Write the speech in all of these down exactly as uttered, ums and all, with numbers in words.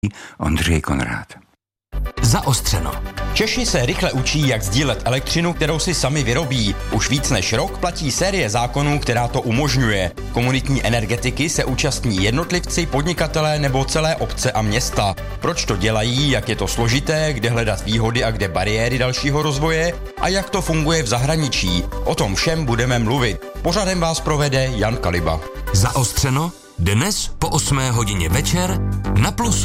Ondřej Konrád. Zaostřeno. Češi se rychle učí, jak sdílet elektřinu, kterou si sami vyrobí. Už víc než rok platí série zákonů, která to umožňuje. Komunitní energetiky se účastní jednotlivci, podnikatelé nebo celé obce a města. Proč to dělají, jak je to složité, kde hledat výhody a kde bariéry dalšího rozvoje a jak to funguje v zahraničí. O tom všem budeme mluvit. Pořadem vás provede Jan Kaliba. Zaostřeno dnes po osmé hodině večer na Plusu.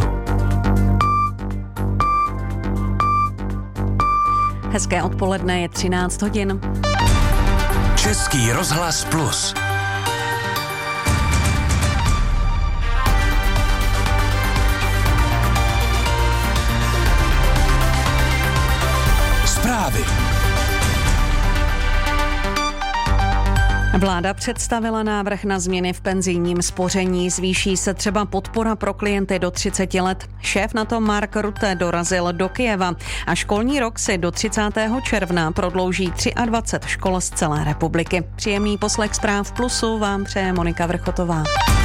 Hezké odpoledne, je třináct hodin. Český rozhlas Plus. Zprávy. Vláda představila návrh na změny v penzijním spoření. Zvýší se třeba podpora pro klienty do třiceti let. Šéf NATO Mark Rutte dorazil do Kyjeva a školní rok si do třicátého června prodlouží dvacet tři škol z celé republiky. Příjemný poslech Zpráv Plusu vám přeje Monika Vrchotová.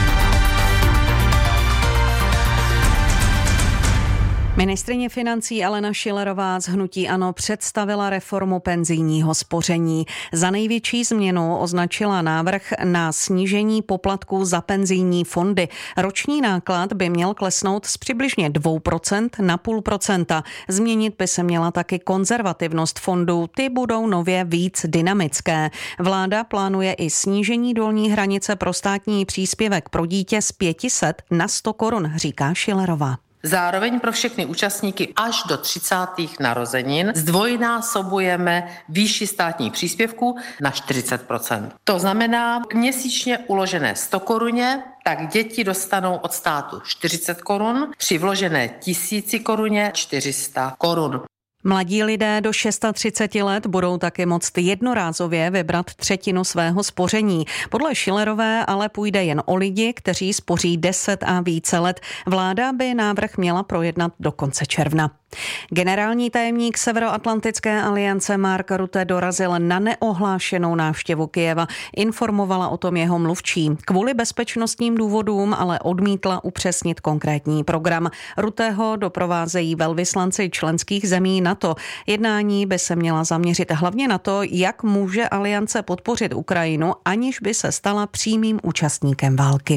Ministryně financí Alena Schillerová z hnutí ANO představila reformu penzijního spoření. Za největší změnu označila návrh na snížení poplatků za penzijní fondy. Roční náklad by měl klesnout z přibližně dvě procenta na půl procenta. Změnit by se měla taky konzervativnost fondů. Ty budou nově víc dynamické. Vláda plánuje i snížení dolní hranice pro státní příspěvek pro dítě z pět set na sto korun, říká Schillerová. Zároveň pro všechny účastníky až do třicátých narozenin zdvojnásobujeme výši státních příspěvků na čtyřicet procent. To znamená měsíčně uložené sto koruně, tak děti dostanou od státu čtyřicet korun, při vložené tisíci koruně čtyři sta korun. Mladí lidé do třiceti šesti let budou taky moct jednorázově vybrat třetinu svého spoření. Podle Schillerové ale půjde jen o lidi, kteří spoří deset a více let. Vláda by návrh měla projednat do konce června. Generální tajemník Severoatlantické aliance Mark Rutte dorazil na neohlášenou návštěvu Kyjeva. Informovala o tom jeho mluvčí. Kvůli bezpečnostním důvodům ale odmítla upřesnit konkrétní program. Rutteho doprovázejí velvyslanci členských zemí NATO. Jednání by se měla zaměřit hlavně na to, jak může aliance podpořit Ukrajinu, aniž by se stala přímým účastníkem války.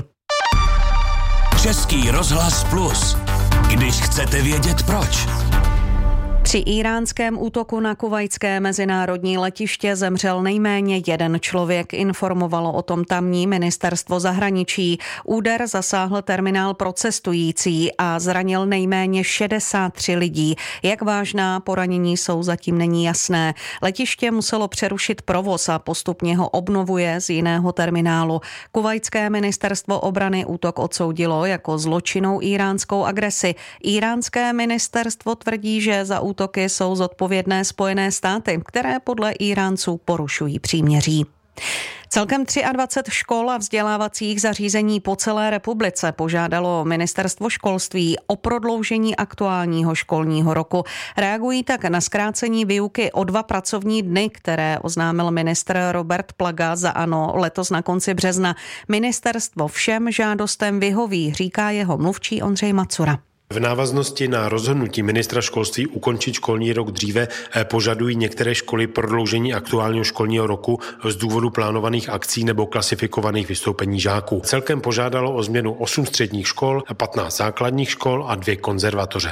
Český rozhlas Plus. Když chcete vědět proč. Při íránském útoku na kuvajské mezinárodní letiště zemřel nejméně jeden člověk, informovalo o tom tamní ministerstvo zahraničí. Úder zasáhl terminál pro cestující a zranil nejméně šedesát tři lidí. Jak vážná poranění jsou, zatím není jasné. Letiště muselo přerušit provoz a postupně ho obnovuje z jiného terminálu. Kuvajské ministerstvo obrany útok odsoudilo jako zločinnou íránskou agresi. Íránské ministerstvo tvrdí, že za útoky jsou zodpovědné Spojené státy, které podle Íránců porušují příměří. Celkem dvacet tři škol a vzdělávacích zařízení po celé republice požádalo ministerstvo školství o prodloužení aktuálního školního roku. Reagují tak na zkrácení výuky o dva pracovní dny, které oznámil ministr Robert Plaga za ANO letos na konci března. Ministerstvo všem žádostem vyhoví, říká jeho mluvčí Ondřej Macura. V návaznosti na rozhodnutí ministra školství ukončit školní rok dříve požadují některé školy prodloužení aktuálního školního roku z důvodu plánovaných akcí nebo klasifikovaných vystoupení žáků. Celkem požádalo o změnu osm středních škol, patnáct základních škol a dvě konzervatoře.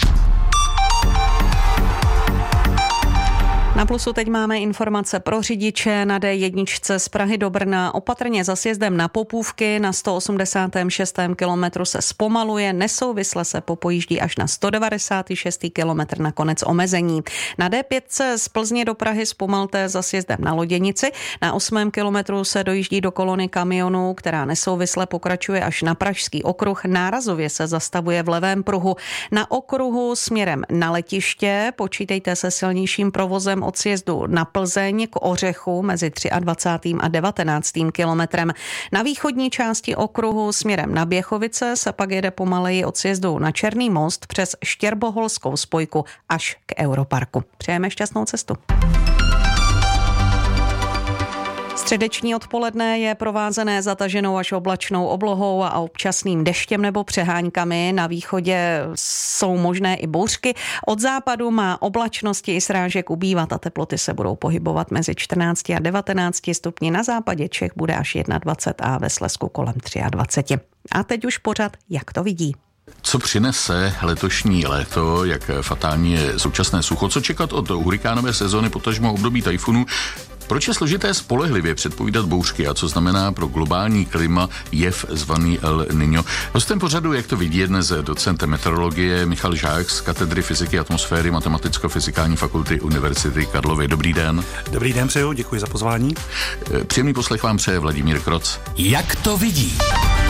Na Plusu teď máme informace pro řidiče na D jedna z Prahy do Brna. Opatrně za sjezdem na Popůvky na sto osmdesátém šestém kilometru se zpomaluje, nesouvisle se popojíždí až na sto devadesátém šestém kilometr na konec omezení. Na D pět z Plzně do Prahy zpomalte za sjezdem na Loděnici. Na osmém kilometru se dojíždí do kolony kamionů, která nesouvisle pokračuje až na Pražský okruh. Nárazově se zastavuje v levém pruhu. Na okruhu směrem na letiště počítejte se silnějším provozem od sjezdu na Plzeň k Ořechu mezi dvacátým třetím a devatenáctým kilometrem. Na východní části okruhu směrem na Běchovice se pak jede pomaleji od sjezdu na Černý most přes Štěrboholskou spojku až k Europarku. Přejeme šťastnou cestu. Středeční odpoledne je provázené zataženou až oblačnou oblohou a občasným deštěm nebo přeháňkami. Na východě jsou možné i bouřky. Od západu má oblačnosti i srážek ubývat a teploty se budou pohybovat mezi čtrnácti a devatenácti stupni. Na západě Čech bude až dvacet jedna a ve Slezsku kolem dvacet tři. A teď už pořad, jak to vidí. Co přinese letošní léto, jak fatální je současné sucho, co čekat od hurikánové sezony, potažmo období tajfunů, proč je složité spolehlivě předpovídat bouřky a co znamená pro globální klima jev zvaný El Niño. Hostem pořadu, jak to vidí, je dnes docent meteorologie Michal Žák z katedry fyziky atmosféry Matematicko-fyzikální fakulty Univerzity Karlovy. Dobrý den. Dobrý den, přeju, děkuji za pozvání. Příjemný poslech vám přeje Vladimír Kroc. Jak to vidí?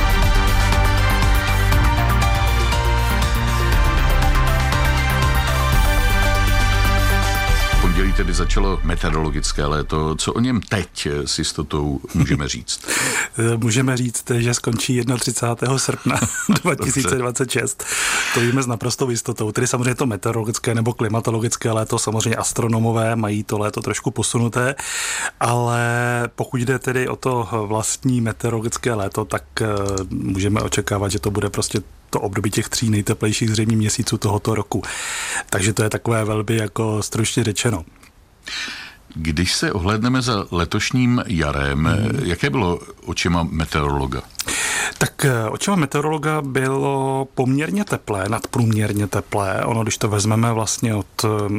Pondělí tedy začalo meteorologické léto. Co o něm teď s jistotou můžeme říct? Můžeme říct, že skončí třicátého prvního srpna dva tisíce dvacet šest. To víme s naprostou jistotou. Tedy samozřejmě to meteorologické nebo klimatologické léto, samozřejmě astronomové mají to léto trošku posunuté, ale pokud jde tedy o to vlastní meteorologické léto, tak můžeme očekávat, že to bude prostě to období těch tří nejteplejších zřejmě měsíců tohoto roku. Takže to je takové velmi jako stručně řečeno. Když se ohlédneme za letošním jarem, hmm. jaké bylo očima meteorologa? Tak očima meteorologa bylo poměrně teplé, nadprůměrně teplé. Ono, když to vezmeme vlastně od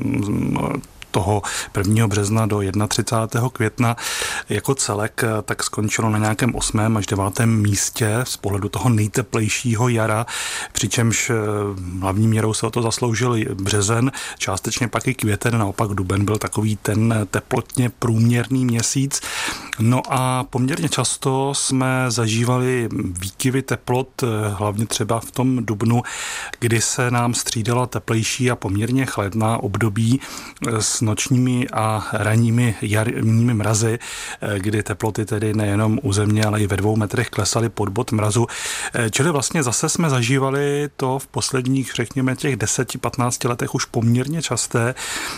toho prvního března do třicátého prvního května jako celek, tak skončilo na nějakém osmém až devátém místě z pohledu toho nejteplejšího jara, přičemž hlavní měrou se o to zasloužil březen, částečně pak i květen, naopak duben byl takový ten teplotně průměrný měsíc. No a poměrně často jsme zažívali výkyvy teplot, hlavně třeba v tom dubnu, kdy se nám střídala teplejší a poměrně chladná období s nočními a ranními jarními mrazy, kdy teploty tedy nejenom u země, ale i ve dvou metrech klesaly pod bod mrazu. Čili vlastně zase jsme zažívali to v posledních, řekněme, těch deseti patnácti letech už poměrně časté,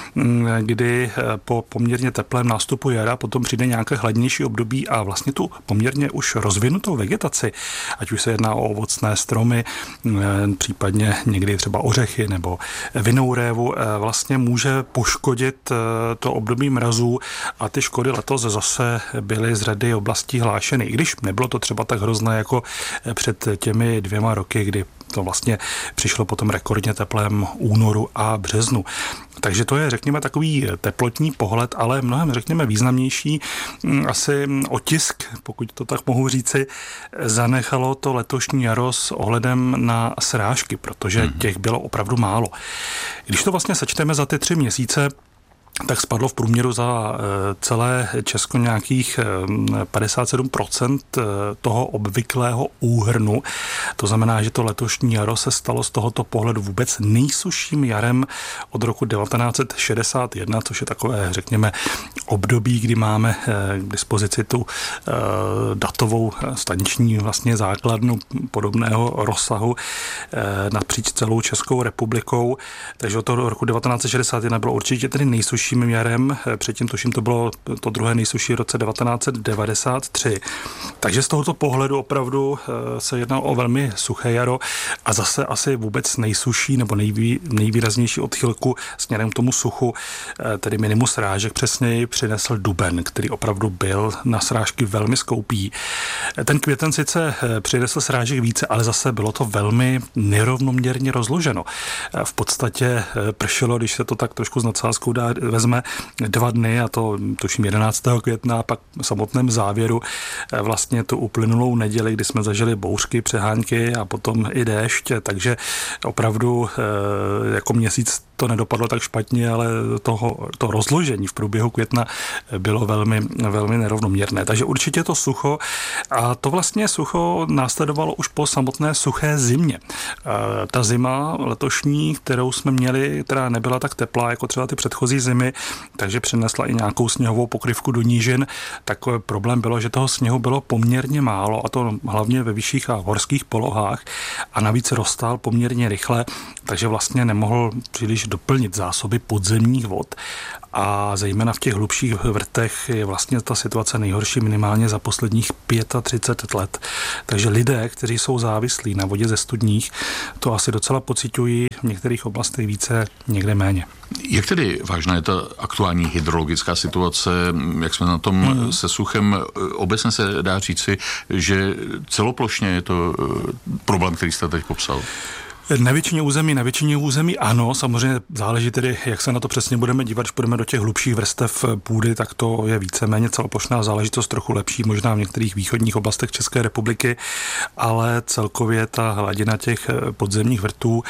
kdy po poměrně teplém nástupu jara potom přijde nějaké chladnější období a vlastně tu poměrně už rozvinutou vegetaci, ať už se jedná o ovocné stromy, případně někdy třeba ořechy nebo vinnou révu, vlastně může poškodit to období mrazů a ty škody letos zase byly z řady oblastí hlášeny. I když nebylo to třeba tak hrozné jako před těmi dvěma roky, kdy to vlastně přišlo po tom rekordně teplém únoru a březnu. Takže to je, řekněme, takový teplotní pohled, ale mnohem, řekněme, významnější asi otisk, pokud to tak mohu říci, zanechalo to letošní jaro s ohledem na srážky, protože těch bylo opravdu málo. Když to vlastně sečteme za ty tři měsíce, tak spadlo v průměru za celé Česko nějakých padesát sedm procent toho obvyklého úhrnu. To znamená, že to letošní jaro se stalo z tohoto pohledu vůbec nejsušším jarem od roku devatenáct set šedesát jedna, což je takové, řekněme, období, kdy máme k dispozici tu datovou staniční vlastně základnu podobného rozsahu napříč celou Českou republikou. Takže od toho roku devatenáct set šedesát jedna bylo určitě tedy nejsušší jarem, předtím tuším to bylo to druhé nejsušší v roce devatenáct set devadesát tři. Takže z tohoto pohledu opravdu se jedná o velmi suché jaro a zase asi vůbec nejsušší nebo nejvý, nejvýraznější odchylku směrem k tomu suchu, tedy minimum srážek přesněji přinesl duben, který opravdu byl na srážky velmi skoupý. Ten květen sice přinesl srážek více, ale zase bylo to velmi nerovnoměrně rozloženo. V podstatě pršelo, když se to tak trošku s nadsázkou dá vezme dva dny, a to tuším jedenáctého května, a pak v samotném závěru vlastně tu uplynulou neděli, kdy jsme zažili bouřky, přehánky a potom i déšť, takže opravdu jako měsíc to nedopadlo tak špatně, ale toho, to rozložení v průběhu května bylo velmi, velmi nerovnoměrné. Takže určitě to sucho, a to vlastně sucho následovalo už po samotné suché zimě. Ta zima letošní, kterou jsme měli, která nebyla tak teplá jako třeba ty předchozí zimy, zimy, takže přinesla i nějakou sněhovou pokrývku do nížin. Tak problém bylo, že toho sněhu bylo poměrně málo, a to hlavně ve vyšších a horských polohách, a navíc roztál poměrně rychle, takže vlastně nemohl příliš doplnit zásoby podzemních vod. A zejména v těch hlubších vrtech je vlastně ta situace nejhorší minimálně za posledních třicet pět let. Takže lidé, kteří jsou závislí na vodě ze studních, to asi docela pociťují, v některých oblastech více, někde méně. Jak tedy vážná je ta aktuální hydrologická situace, jak jsme na tom hmm. se suchem? Obecně se dá říci, že celoplošně je to problém, který jste teď popsal. Na většině území, na většině území ano, samozřejmě záleží tedy, jak se na to přesně budeme dívat, když půjdeme do těch hlubších vrstev půdy, tak to je víceméně celoplošná záležitost, trochu lepší možná v některých východních oblastech České republiky, ale celkově ta hladina těch podzemních vrtů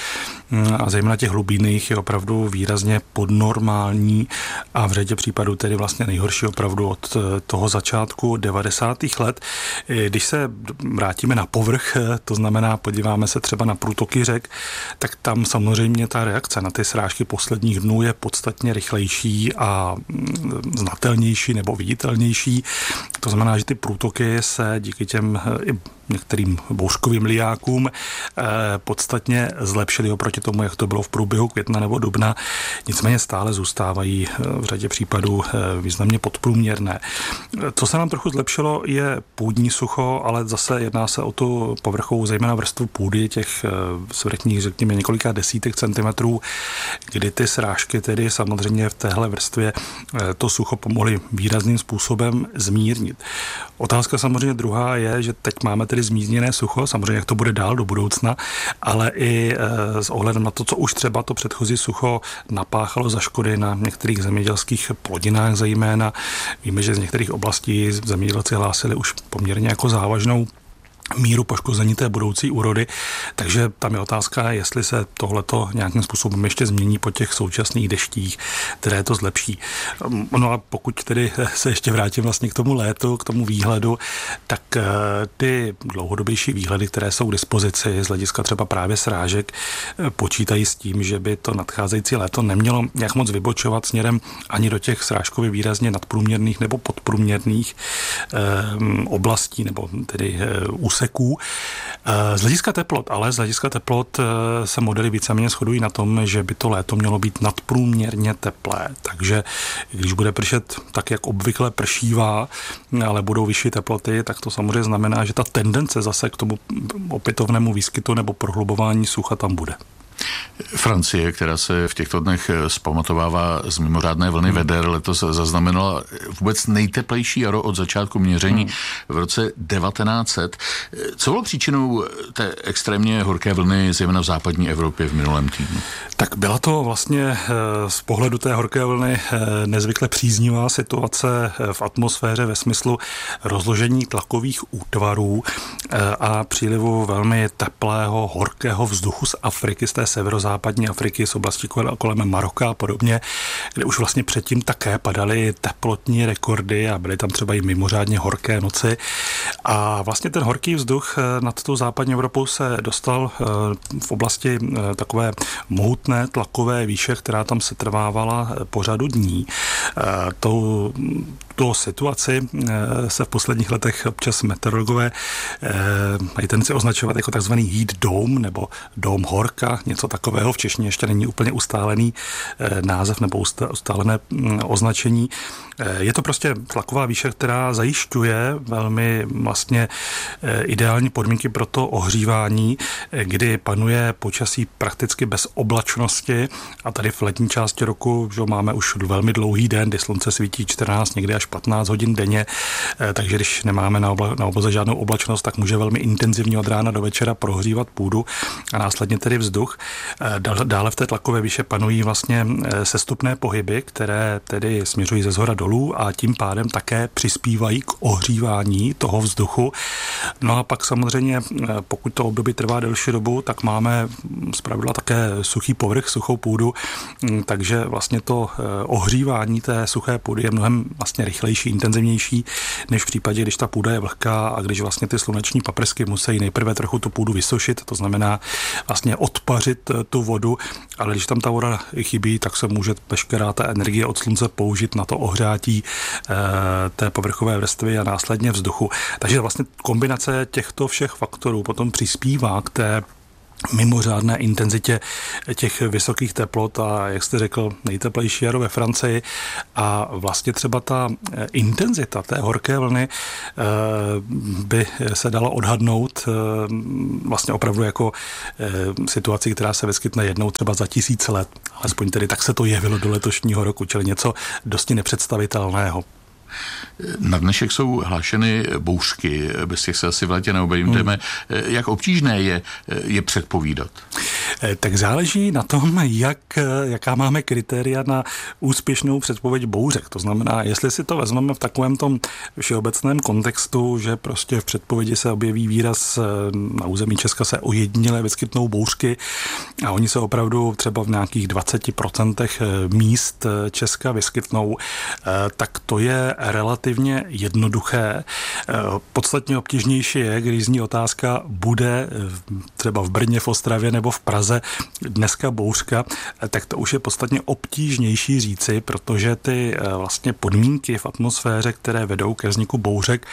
a zejména těch hlubinných je opravdu výrazně podnormální a v řadě případů tedy vlastně nejhorší opravdu od toho začátku devadesátých let. Když se vrátíme na povrch, to znamená podíváme se třeba na průtoky řek, tak tam samozřejmě ta reakce na ty srážky posledních dnů je podstatně rychlejší a znatelnější nebo viditelnější. To znamená, že ty průtoky se díky těm i některým bouřkovým lijákům eh, podstatně zlepšily oproti tomu, jak to bylo v průběhu května nebo dubna. Nicméně stále zůstávají v řadě případů eh, významně podprůměrné. Co se nám trochu zlepšilo, je půdní sucho, ale zase jedná se o tu povrchovou, zejména vrstvu půdy, těch eh, svrchních, řekněme, několika desítek centimetrů, kdy ty srážky tedy samozřejmě v téhle vrstvě eh, to sucho pomohly výrazným způsobem zmírnit. Otázka samozřejmě druhá je, že teď máme tedy zmírněné sucho, samozřejmě jak to bude dál do budoucna, ale i e, s ohledem na to, co už třeba to předchozí sucho napáchalo za škody na některých zemědělských plodinách zejména. Víme, že z některých oblastí zemědělci hlásili už poměrně jako závažnou míru poškození té budoucí úrody, takže tam je otázka, jestli se tohleto nějakým způsobem ještě změní po těch současných deštích, které to zlepší. No a pokud tedy se ještě vrátím vlastně k tomu létu, k tomu výhledu, tak ty dlouhodobější výhledy, které jsou k dispozici z hlediska třeba právě srážek, počítají s tím, že by to nadcházející léto nemělo nějak moc vybočovat směrem ani do těch srážkově výrazně nadprůměrných nebo podprůměrných eh, oblastí, nebo tedy eh, úseků. Z hlediska teplot, ale z hlediska teplot se modely víceméně shodují na tom, že by to léto mělo být nadprůměrně teplé. Takže když bude pršet tak, jak obvykle pršívá, ale budou vyšší teploty, tak to samozřejmě znamená, že ta tendence zase k tomu opětovnému výskytu nebo prohlubování sucha tam bude. Francie, která se v těchto dnech zpamatovává z mimořádné vlny hmm. veder, letos zaznamenala vůbec nejteplejší jaro od začátku měření hmm. v roce devatenáct set. Co bylo příčinou té extrémně horké vlny, zejména v západní Evropě v minulém týdnu? Tak byla to vlastně z pohledu té horké vlny nezvykle příznivá situace v atmosféře ve smyslu rozložení tlakových útvarů a přílivu velmi teplého, horkého vzduchu z Afriky, z té severozápadní Afriky, z oblasti kolem Maroka a podobně, kde už vlastně předtím také padaly teplotní rekordy a byly tam třeba i mimořádně horké noci. A vlastně ten horký vzduch nad tou západní Evropou se dostal v oblasti takové mohutné tlakové výše, která tam se trvávala po řadu dní. Tou tu situaci se v posledních letech občas meteorologové mají tendenci označovat jako takzvaný heat dome nebo dome horka, něco takového. V češtině ještě není úplně ustálený název nebo ustálené označení. Je to prostě tlaková výše, která zajišťuje velmi vlastně ideální podmínky pro to ohřívání, kdy panuje počasí prakticky bez oblačnosti a tady v letní části roku že máme už velmi dlouhý den, kdy slunce svítí čtrnáct, někdy až patnáct hodin denně, takže když nemáme na, obla, na obloze žádnou oblačnost, tak může velmi intenzivně od rána do večera prohřívat půdu a následně tedy vzduch. Dále v té tlakové výše panují vlastně sestupné pohyby, které tedy směřují ze zhora dolů a tím pádem také přispívají k ohřívání toho vzduchu. No a pak samozřejmě, pokud to období trvá delší dobu, tak máme zpravidla také suchý povrch, suchou půdu, takže vlastně to ohřívání té suché půdy je mnohem vlastně rychlejší rychlejší, intenzivnější, než v případě, když ta půda je vlhká a když vlastně ty sluneční paprsky musí nejprve trochu tu půdu vysušit, to znamená vlastně odpařit tu vodu, ale když tam ta voda chybí, tak se může veškerá ta energie od slunce použít na to ohřátí e, té povrchové vrstvy a následně vzduchu. Takže vlastně kombinace těchto všech faktorů potom přispívá k té mimořádné intenzitě těch vysokých teplot a, jak jste řekl, nejteplejší jaro ve Francii a vlastně třeba ta intenzita té horké vlny by se dala odhadnout vlastně opravdu jako situaci, která se vyskytne jednou třeba za tisíc let. Alespoň tedy tak se to jevilo do letošního roku, čili něco dosti nepředstavitelného. Na dnešek jsou hlášeny bouřky, bez těch se asi v létě neobejdeme. Hmm. Jak obtížné je je předpovídat? Tak záleží na tom, jak, jaká máme kritéria na úspěšnou předpověď bouřek. To znamená, jestli si to vezmeme v takovém tom všeobecném kontextu, že prostě v předpovědi se objeví výraz na území Česka se ojediněle vyskytnou bouřky a oni se opravdu třeba v nějakých dvacet procent míst Česka vyskytnou, tak to je relativně jednoduché. Podstatně obtížnější je, když zní otázka, bude třeba v Brně, v Ostravě nebo v Praze dneska bouřka, tak to už je podstatně obtížnější říci, protože ty vlastně podmínky v atmosféře, které vedou ke vzniku bouřek,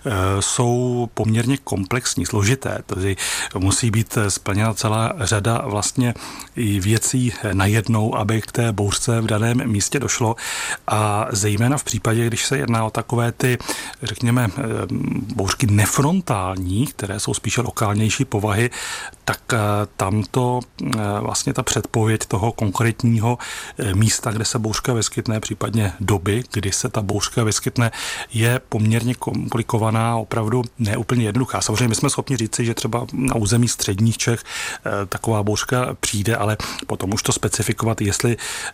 jsou poměrně komplexní, složité. Tedy musí být splněna celá řada vlastně věcí najednou, aby k té bouřce v daném místě došlo a zejména v případě, když se jedná o takové ty, řekněme, bouřky nefrontální, které jsou spíše lokálnější povahy, tak tam to vlastně ta předpověď toho konkrétního místa, kde se bouřka vyskytne, případně doby, kdy se ta bouřka vyskytne, je poměrně komplikovaná, opravdu neúplně jednoduchá. Samozřejmě my jsme schopni říci, že třeba na území středních Čech taková bouřka přijde, ale potom už to specifikovat, jestli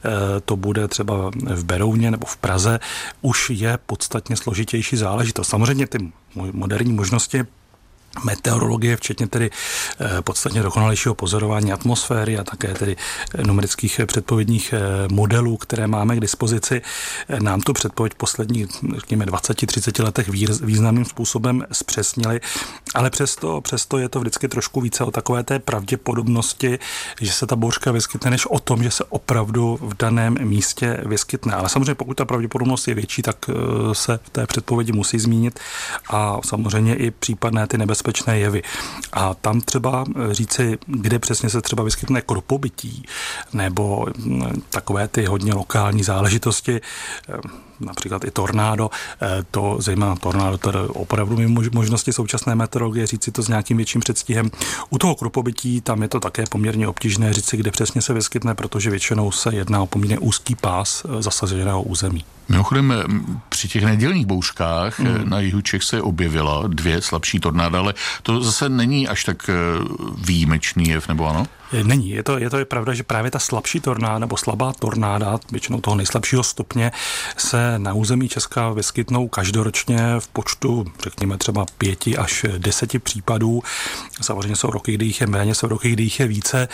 to bude třeba v Berouně nebo v Praze, už je podstatně složitější záležitost. Samozřejmě ty moderní možnosti meteorologie, včetně tedy podstatně dokonalejšího pozorování atmosféry a také tedy numerických předpovědních modelů, které máme k dispozici, nám tu předpověď v posledních, řekněme, dvacet třicet letech významným způsobem zpřesnili, ale přesto, přesto je to vždycky trošku více o takové té pravděpodobnosti, že se ta bouřka vyskytne, než o tom, že se opravdu v daném místě vyskytne. Ale samozřejmě pokud ta pravděpodobnost je větší, tak se v té předpovědi musí zmínit a samozřejmě i případné ty nebezpečné bezpečné jevy. A tam třeba říci, kde přesně se třeba vyskytne kropobytí nebo takové ty hodně lokální záležitosti, například i tornádo, to zejména tornádo, to je opravdu mimo možnosti současné meteorologie říci to s nějakým větším předstihem. U toho kropobytí tam je to také poměrně obtížné říci, kde přesně se vyskytne, protože většinou se jedná o poměrně úzký pás zasaženého území. Mimochodem, při těch nedělních bouřkách hmm. na jihu Čech se objevila dvě slabší tornáda, ale to zase není až tak výjimečný jev, nebo ano? Není. Je to, je to je pravda, že právě ta slabší tornáda nebo slabá tornáda, většinou toho nejslabšího stupně, se na území Česka vyskytnou každoročně v počtu, řekněme, třeba pěti až deseti případů. Samozřejmě jsou roky, kdy jich je méně, jsou roky, kdy jich je více.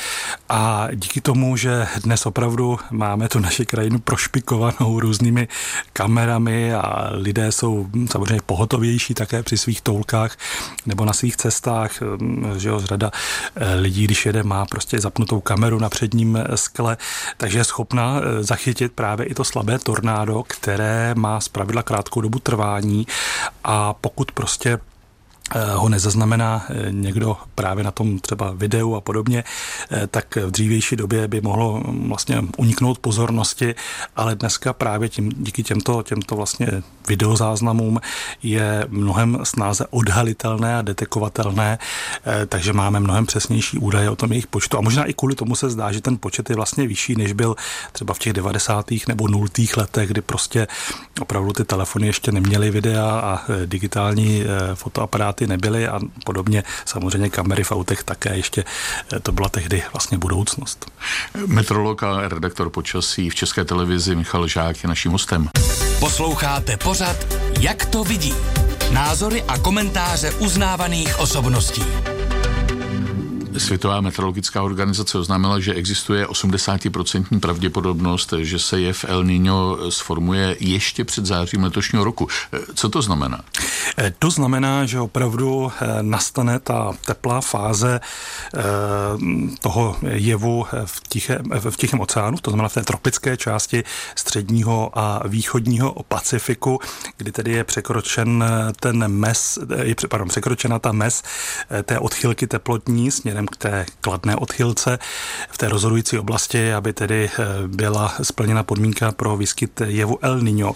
A díky tomu, že dnes opravdu máme tu naši krajinu prošpikovanou různými kamerami a lidé jsou samozřejmě pohotovější také při svých toulkách nebo na svých cestách, že jo, řada lidí, když jede, má prostě zapnutou kameru na předním skle, takže je schopna zachytit právě i to slabé tornádo, které má zpravidla krátkou dobu trvání a pokud prostě ho nezaznamená někdo právě na tom třeba videu a podobně, tak v dřívější době by mohlo vlastně uniknout pozornosti, ale dneska právě tím, díky těmto, těmto vlastně videozáznamům je mnohem snáze odhalitelné a detekovatelné, takže máme mnohem přesnější údaje o tom jejich počtu a možná i kvůli tomu se zdá, že ten počet je vlastně vyšší, než byl třeba v těch devadesátých nebo nultých letech, kdy prostě opravdu ty telefony ještě neměly videa a digitální fotoaparáty nebyly a podobně. Samozřejmě kamery v autech také ještě, to byla tehdy vlastně budoucnost. Meteorolog a redaktor počasí v České televizi Michal Žák je naším hostem. Posloucháte pořad Jak to vidí? Názory a komentáře uznávaných osobností. Světová meteorologická organizace oznámila, že existuje osmdesát procent pravděpodobnost, že se jev El Niño sformuje ještě před zářím letošního roku. Co to znamená? To znamená, že opravdu nastane ta teplá fáze toho jevu v, tiché, v Tichém oceánu, to znamená v té tropické části středního a východního Pacifiku, kdy tedy je překročen ten mez, je pardon, překročena ta mez té odchylky teplotní směrem k té kladné odchylce v té rozhodující oblasti, aby tedy byla splněna podmínka pro výskyt jevu El Niño.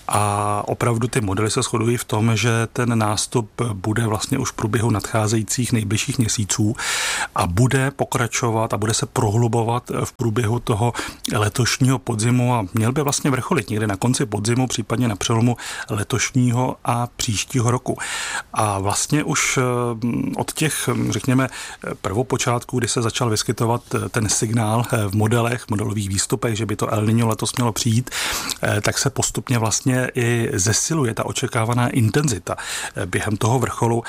A opravdu ty modely se shodují v tom, že ten nástup bude vlastně už v průběhu nadcházejících nejbližších měsíců a bude pokračovat a bude se prohlubovat v průběhu toho letošního podzimu a měl by vlastně vrcholit někde na konci podzimu, případně na přelomu letošního a příštího roku. A vlastně už od těch, řekněme, prvopočátků, kdy se začal vyskytovat ten signál v modelech, modelových výstupech, že by to El Niño letos mělo přijít, tak se postupně vlastně i zesiluje ta očekávaná intenzita během toho vrcholu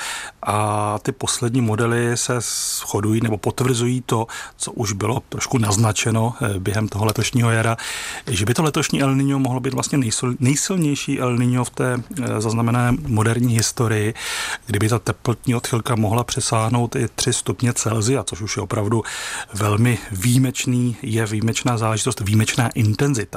a ty poslední modely se shodují nebo potvrzují to, co už bylo trošku naznačeno během toho letošního jara, že by to letošní El Niño mohlo být vlastně nejsil, nejsilnější El Niño v té zaznamenané moderní historii, kdyby ta teplotní odchylka mohla přesáhnout i tři stupně Celsia, což už je opravdu velmi výjimečný, je výjimečná záležitost, výjimečná intenzita.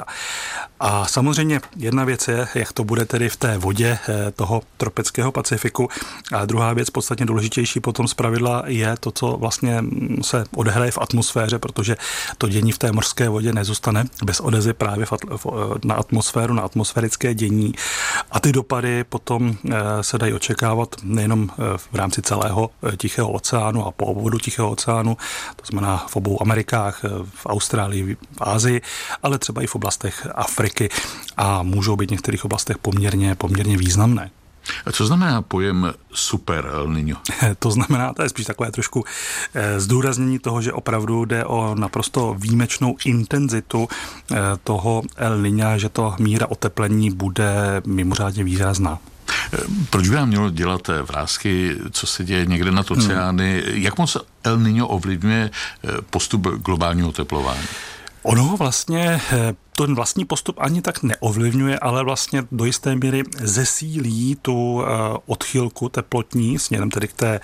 A samozřejmě jedna věc je, jak to bude tedy v té vodě toho tropického Pacifiku a druhá věc, podstatně důležitější potom zpravidla je to, co vlastně se odehraje v atmosféře, protože to dění v té mořské vodě nezůstane bez odezvy právě na atmosféru, na atmosférické dění a ty dopady potom se dají očekávat nejenom v rámci celého Tichého oceánu a po obvodu Tichého oceánu, to znamená v obou Amerikách, v Austrálii, v Asii, ale třeba i v oblastech Afriky a můžou být v některých oblastech poměrně, poměrně významné. A co znamená pojem super El Niño? To znamená, to je spíš takové trošku zdůraznění toho, že opravdu jde o naprosto výjimečnou intenzitu toho El Niña, že to míra oteplení bude mimořádně výrazná. Proč by nám mělo dělat vrásky, co se děje někde nad oceány? Hmm. Jak moc El Niño ovlivňuje postup globálního oteplování? Ono vlastně ten vlastní postup ani tak neovlivňuje, ale vlastně do jisté míry zesílí tu odchylku teplotní směrem tedy k té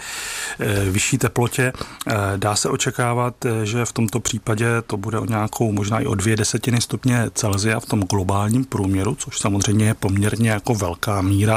vyšší teplotě. Dá se očekávat, že v tomto případě to bude o nějakou, možná i o dvě desetiny stupně Celsia v tom globálním průměru, což samozřejmě je poměrně jako velká míra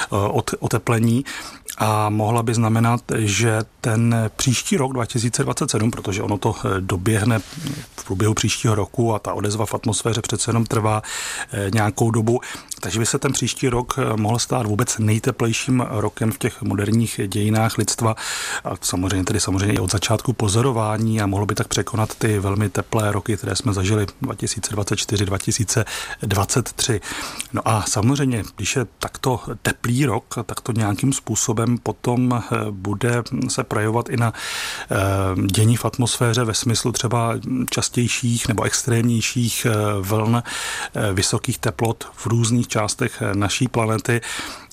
oteplení. A mohla by znamenat, že ten příští rok dva tisíce dvacet sedm, protože ono to doběhne v průběhu příštího roku a ta odezva v atmosféře přece jenom trvá nějakou dobu, takže by se ten příští rok mohl stát vůbec nejteplejším rokem v těch moderních dějinách lidstva a samozřejmě tedy samozřejmě i od začátku pozorování a mohlo by tak překonat ty velmi teplé roky, které jsme zažili dva tisíce dvacet čtyři dva tisíce dvacet tři. No a samozřejmě, když je takto teplý rok, tak to nějakým způsobem potom bude se projevovat i na dění v atmosféře ve smyslu třeba častějších nebo extrémnějších vln vysokých teplot v různých částech naší planety.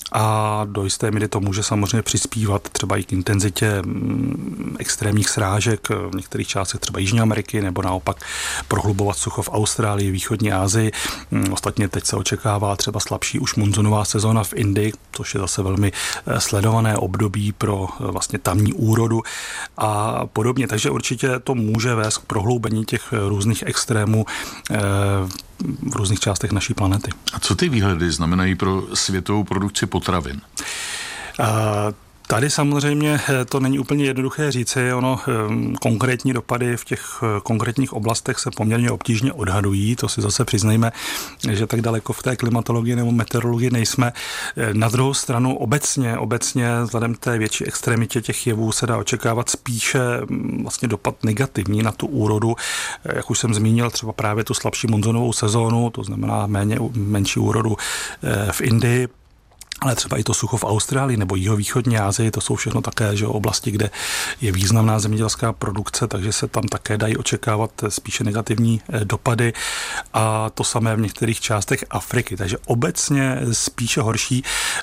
A do jisté míry to může samozřejmě přispívat třeba i k intenzitě extrémních srážek v některých částech třeba Jižní Ameriky nebo naopak prohlubovat sucho v Austrálii, východní Asii. Ostatně teď se očekává třeba slabší už monzunová sezóna v Indii, což je zase velmi sledované období pro vlastně tamní úrodu a podobně. Takže určitě to může vést k prohloubení těch různých extrémů v různých částech naší planety. A co ty výhledy znamenají pro světovou produkci potravin? Uh, Tady samozřejmě to není úplně jednoduché říci, ono konkrétní dopady v těch konkrétních oblastech se poměrně obtížně odhadují, to si zase přiznejme, že tak daleko v té klimatologii nebo meteorologii nejsme. Na druhou stranu obecně, obecně vzhledem k té větší extremitě těch jevů se dá očekávat spíše vlastně dopad negativní na tu úrodu, jak už jsem zmínil, třeba právě tu slabší monzunovou sezónu, to znamená méně, menší úrodu v Indii, ale třeba i to sucho v Austrálii nebo jihovýchodní Asii, to jsou všechno také že, oblasti, kde je významná zemědělská produkce, takže se tam také dají očekávat spíše negativní dopady a to samé v některých částech Afriky, takže obecně spíše horší.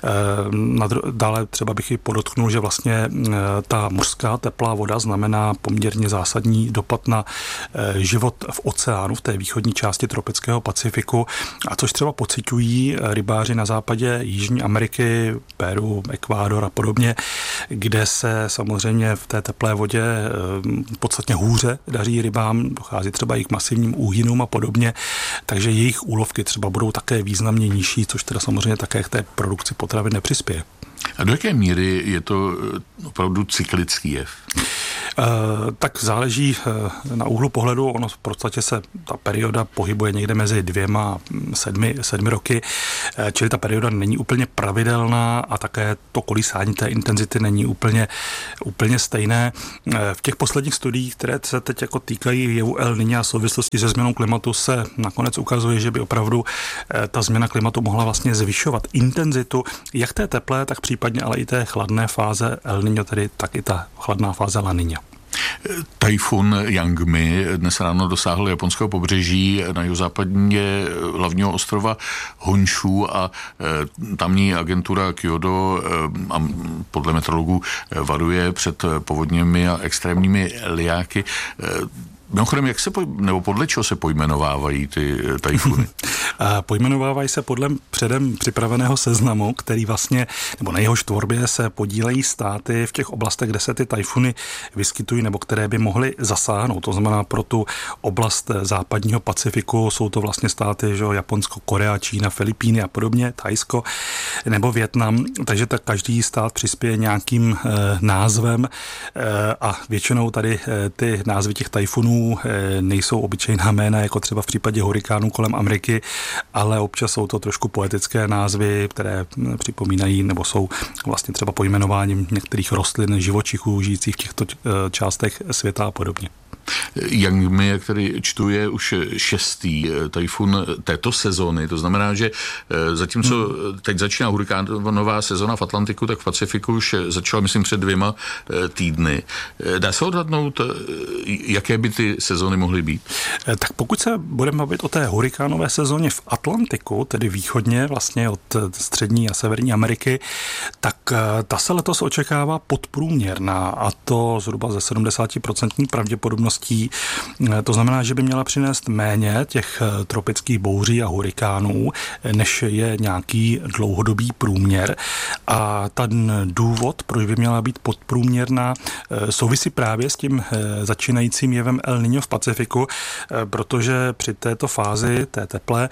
Dále třeba bych i podotknul, že vlastně ta mořská teplá voda znamená poměrně zásadní dopad na život v oceánu, v té východní části tropického Pacifiku, a což třeba pociťují rybáři na západě Jižní Ameriky, Peru, Ekvádor a podobně, kde se samozřejmě v té teplé vodě podstatně hůře daří rybám, dochází třeba i k masivním úhynům a podobně, takže jejich úlovky třeba budou také významně nižší, což teda samozřejmě také k té produkci potravy nepřispěje. A do jaké míry je to opravdu cyklický jev? Uh, tak záleží uh, na úhlu pohledu, ono v podstatě se ta perioda pohybuje někde mezi dvěma a sedmi, sedmi roky, uh, čili ta perioda není úplně pravidelná a také to kolísání té intenzity není úplně, úplně stejné. Uh, v těch posledních studiích, které se teď jako týkají jevu El Niña a souvislosti se změnou klimatu, se nakonec ukazuje, že by opravdu uh, ta změna klimatu mohla vlastně zvyšovat intenzitu jak té teplé, tak případně ale i té chladné fáze El Niño, tedy tak i ta chladná fáze La Niña. Tajfun Yangmi dnes ráno dosáhl japonského pobřeží na jihozápadně hlavního ostrova Honshu a tamní agentura Kyodo a podle meteorologů varuje před povodněmi a extrémními lijáky. Mimochodem, jak se poj- nebo podle čeho se pojmenovávají ty tajfuny? Pojmenovávají se podle předem připraveného seznamu, který vlastně, nebo na jehož tvorbě se podílejí státy v těch oblastech, kde se ty tajfuny vyskytují, nebo které by mohly zasáhnout. To znamená pro tu oblast západního Pacifiku jsou to vlastně státy, že Japonsko, Korea, Čína, Filipíny a podobně, Thajsko nebo Vietnam. Takže tak každý stát přispěje nějakým e, názvem e, a většinou tady e, ty názvy těch tajfunů nejsou obyčejná jména, jako třeba v případě hurikánů kolem Ameriky, ale občas jsou to trošku poetické názvy, které připomínají nebo jsou vlastně třeba pojmenováním některých rostlin, živočichů žijících v těchto částech světa a podobně. Yangmi, jak tady čtu, je už šestý tajfun této sezóny. To znamená, že zatímco teď začíná hurikánová sezóna v Atlantiku, tak v Pacifiku už začala, myslím, před dvěma týdny. Dá se odhadnout, jaké by ty sezóny mohly být? Tak pokud se budeme bavit o té hurikánové sezóně v Atlantiku, tedy východně, vlastně od střední a severní Ameriky, tak ta se letos očekává podprůměrná, a to zhruba ze sedmdesát procent pravděpodobností. To znamená, že by měla přinést méně těch tropických bouří a hurikánů, než je nějaký dlouhodobý průměr. A ten důvod, proč by měla být podprůměrná, souvisí právě s tím začínajícím jevem El Niño v Pacifiku, protože při této fázi, té teplé,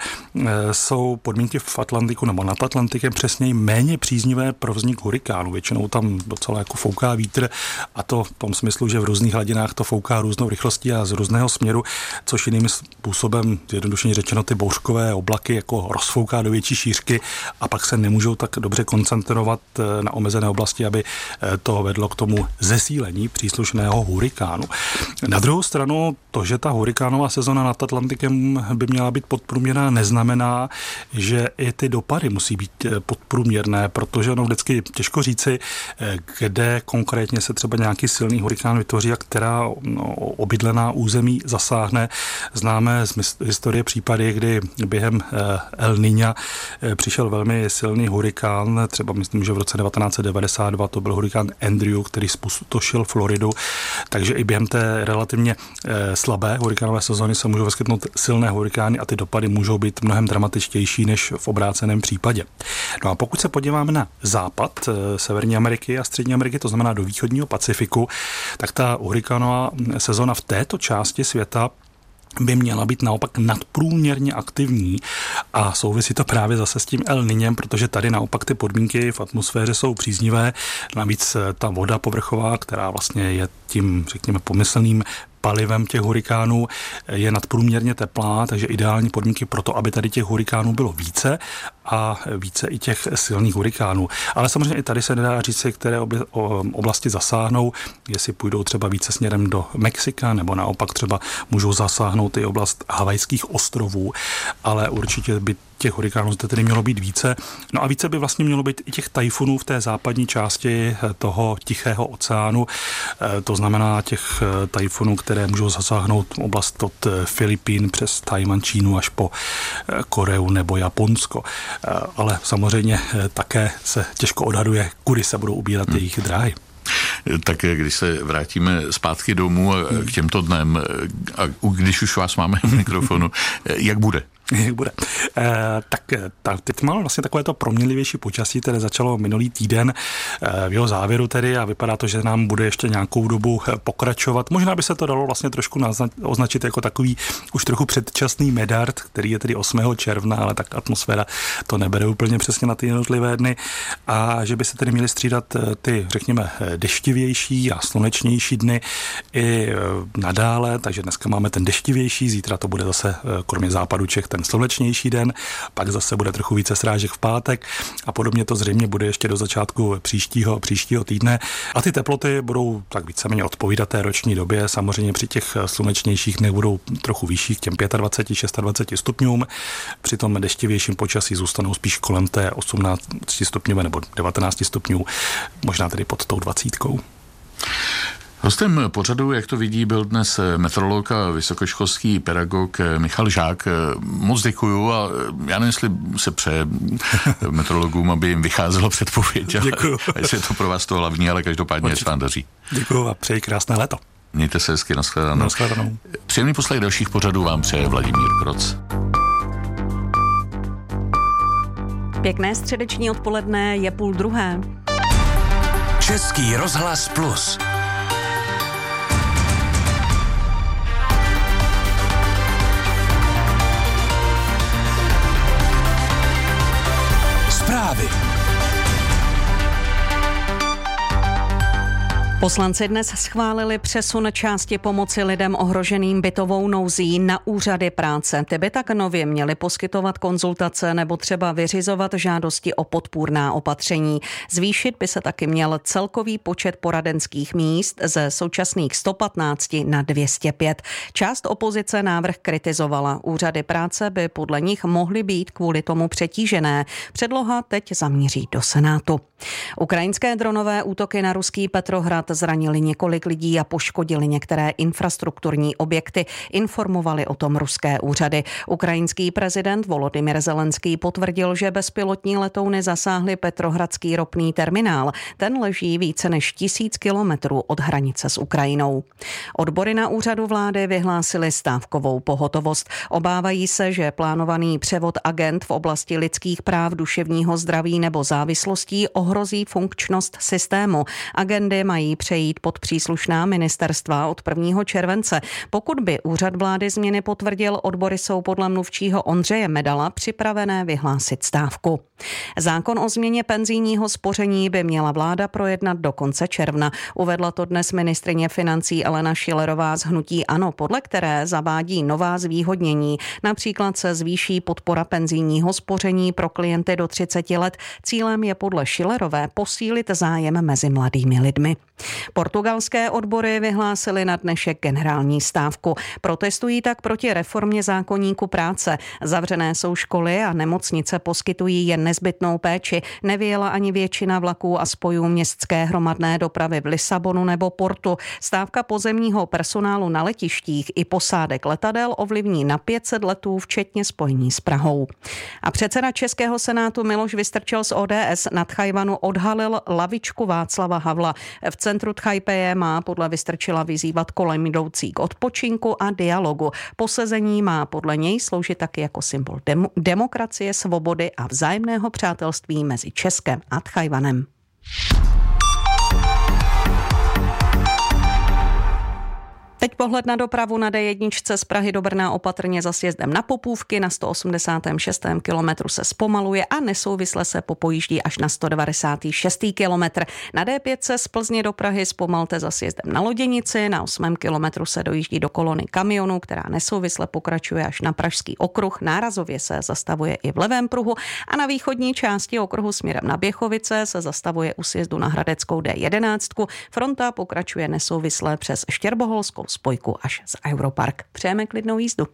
jsou podmínky v Atlantiku nebo nad Atlantikem přesněji méně příznivé pro vznik hurikánu. Většinou tam docela jako fouká vítr, a to v tom smyslu, že v různých hladinách to fouká různou rychlostí a z různého směru, což jiným způsobem, zjednodušeně řečeno, ty bouřkové oblaky jako rozfouká do větší šířky a pak se nemůžou tak dobře koncentrovat na omezené oblasti, aby to vedlo k tomu zesílení příslušného hurikánu. Na druhou stranu, to, že ta hurikánová sezona nad Atlantikem by měla být podprůměrná, neznamená, že i ty dopady musí být podprůměrné, protože ono vždycky těžko říci, kde konkrétně se třeba nějaký silný hurikán vytvoří a která no, obydlená území zasáhne. Známe z historie případy, kdy během El Niña přišel velmi silný hurikán, třeba myslím, že v roce devatenáct set devadesát dva to byl hurikán Andrew, který zpustošil Floridu, takže i během té relativně slabé hurikánové sezóny se můžou vyskytnout silné hurikány a ty dopady můžou být mnohem dramatičtější než v obráceném případě. No a pokud se podíváme na západ Severní Ameriky a Střední Ameriky, to znamená do východního Pacifiku, tak ta hurikánová sezóna v této části světa by měla být naopak nadprůměrně aktivní a souvisí to právě zase s tím El Niñem, protože tady naopak ty podmínky v atmosféře jsou příznivé, navíc ta voda povrchová, která vlastně je tím, řekněme, pomyslným palivem těch hurikánů, je nadprůměrně teplá, takže ideální podmínky pro to, aby tady těch hurikánů bylo více a více i těch silných hurikánů. Ale samozřejmě i tady se nedá říct, které oblasti zasáhnou, jestli půjdou třeba více směrem do Mexika, nebo naopak třeba můžou zasáhnout i oblast Havajských ostrovů, ale určitě by těch hurikánů zde tedy mělo být více. No a více by vlastně mělo být i těch tajfunů v té západní části toho Tichého oceánu. To znamená těch tajfunů, které můžou zasáhnout oblast od Filipín přes Tajvan, Čínu až po Koreu nebo Japonsko. Ale samozřejmě také se těžko odhaduje, kudy se budou ubírat hmm. jejich dráhy. Tak když se vrátíme zpátky domů a k těmto dnem, a když už vás máme v mikrofonu, jak bude? Jak bude. E, tak ta, teď máme vlastně takové to proměnlivější počasí, které začalo minulý týden e, v jeho závěru tedy a vypadá to, že nám bude ještě nějakou dobu pokračovat. Možná by se to dalo vlastně trošku nazna, označit jako takový už trochu předčasný medard, který je tedy osmého června, ale tak atmosféra to nebere úplně přesně na ty jednotlivé dny a že by se tedy měly střídat ty, řekněme, deštivější a slunečnější dny i nadále, takže dneska máme ten deštivější, zítra to bude zase kromě západu Čech ten slunečnější den, pak zase bude trochu více srážek v pátek a podobně to zřejmě bude ještě do začátku příštího, příštího týdne. A ty teploty budou tak víceméně odpovídat té roční době. Samozřejmě při těch slunečnějších dnech budou trochu vyšší k těm dvacet pět, dvacet šest stupňům. Při tom deštivějším počasí zůstanou spíš kolem té osmnáct stupňové nebo devatenáct stupňů, možná tedy pod tou dvacítkou. Hostem pořadu, jak to vidí, byl dnes meteorolog a vysokoškolský pedagog Michal Žák. Moc děkuju a já nevím, jestli se přeje meteorologům, aby jim vycházelo předpověď. Děkuju. A jestli je to pro vás to hlavní, ale každopádně ať se vám daří. Děkuju a přeji krásné léto. Mějte se hezky, nashledanou. Nashledanou. Příjemný poslech dalších pořadů vám přeje Vladimír Kroc. Pěkné středeční odpoledne, je půl druhé. Český rozhlas Plus. Zprávy. Poslanci dnes schválili přesun části pomoci lidem ohroženým bytovou nouzí na úřady práce. Ty by tak nově měly poskytovat konzultace nebo třeba vyřizovat žádosti o podpůrná opatření. Zvýšit by se taky měl celkový počet poradenských míst ze současných sto patnáct na dvě stě pět. Část opozice návrh kritizovala. Úřady práce by podle nich mohly být kvůli tomu přetížené. Předloha teď zamíří do Senátu. Ukrajinské dronové útoky na ruský Petrohrad zranili několik lidí a poškodili některé infrastrukturní objekty, informovali o tom ruské úřady. Ukrajinský prezident Volodymyr Zelenský potvrdil, že bezpilotní letouny zasáhly Petrohradský ropný terminál. Ten leží více než tisíc kilometrů od hranice s Ukrajinou. Odbory na úřadu vlády vyhlásily stávkovou pohotovost. Obávají se, že plánovaný převod agent v oblasti lidských práv, duševního zdraví nebo závislostí ohrozí funkčnost systému. Agendy mají přejít pod příslušná ministerstva od prvního července. Pokud by úřad vlády změny potvrdil, odbory jsou podle mluvčího Ondřeje Medala připravené vyhlásit stávku. Zákon o změně penzijního spoření by měla vláda projednat do konce června. Uvedla to dnes ministryně financí Alena Schillerová z hnutí ANO, podle které zavádí nová zvýhodnění. Například se zvýší podpora penzijního spoření pro klienty do třicet let. Cílem je podle Schillerové posílit zájem mezi mladými lidmi. Portugalské odbory vyhlásily na dnešek generální stávku. Protestují tak proti reformě zákoníku práce. Zavřené jsou školy a nemocnice poskytují jen nezbytnou péči. Nevyjela ani většina vlaků a spojů městské hromadné dopravy v Lisabonu nebo Portu. Stávka pozemního personálu na letištích i posádek letadel ovlivní na pět set letů, včetně spojení s Prahou. A předseda Českého senátu Miloš Vystrčil z O D S na Tchajwanu odhalil lavičku Václava Havla. V centru Tchajpeje má podle Vystrčila vyzývat kolem jdoucí k odpočinku a dialogu. Posezení má podle něj sloužit taky jako symbol dem- demokracie, svobody a vzájemného přátelství mezi Českem a Tchajwanem. Teď pohled na dopravu na D jedna z Prahy do Brna opatrně za sjezdem na Popůvky, na sto osmdesátém šestém kilometru se zpomaluje a nesouvisle se popojíždí až na sto devadesátém šestém kilometr. Na D pět z Plzně do Prahy zpomalte za sjezdem na Loděnici, na osmém kilometru se dojíždí do kolony kamionů, která nesouvisle pokračuje až na Pražský okruh. Nárazově se zastavuje i v levém pruhu a na východní části okruhu směrem na Běchovice se zastavuje u sjezdu na Hradeckou D jedenáct. Fronta pokračuje nesouvisle přes Štěrboholskou spojku až z Europark. Přejeme klidnou jízdu.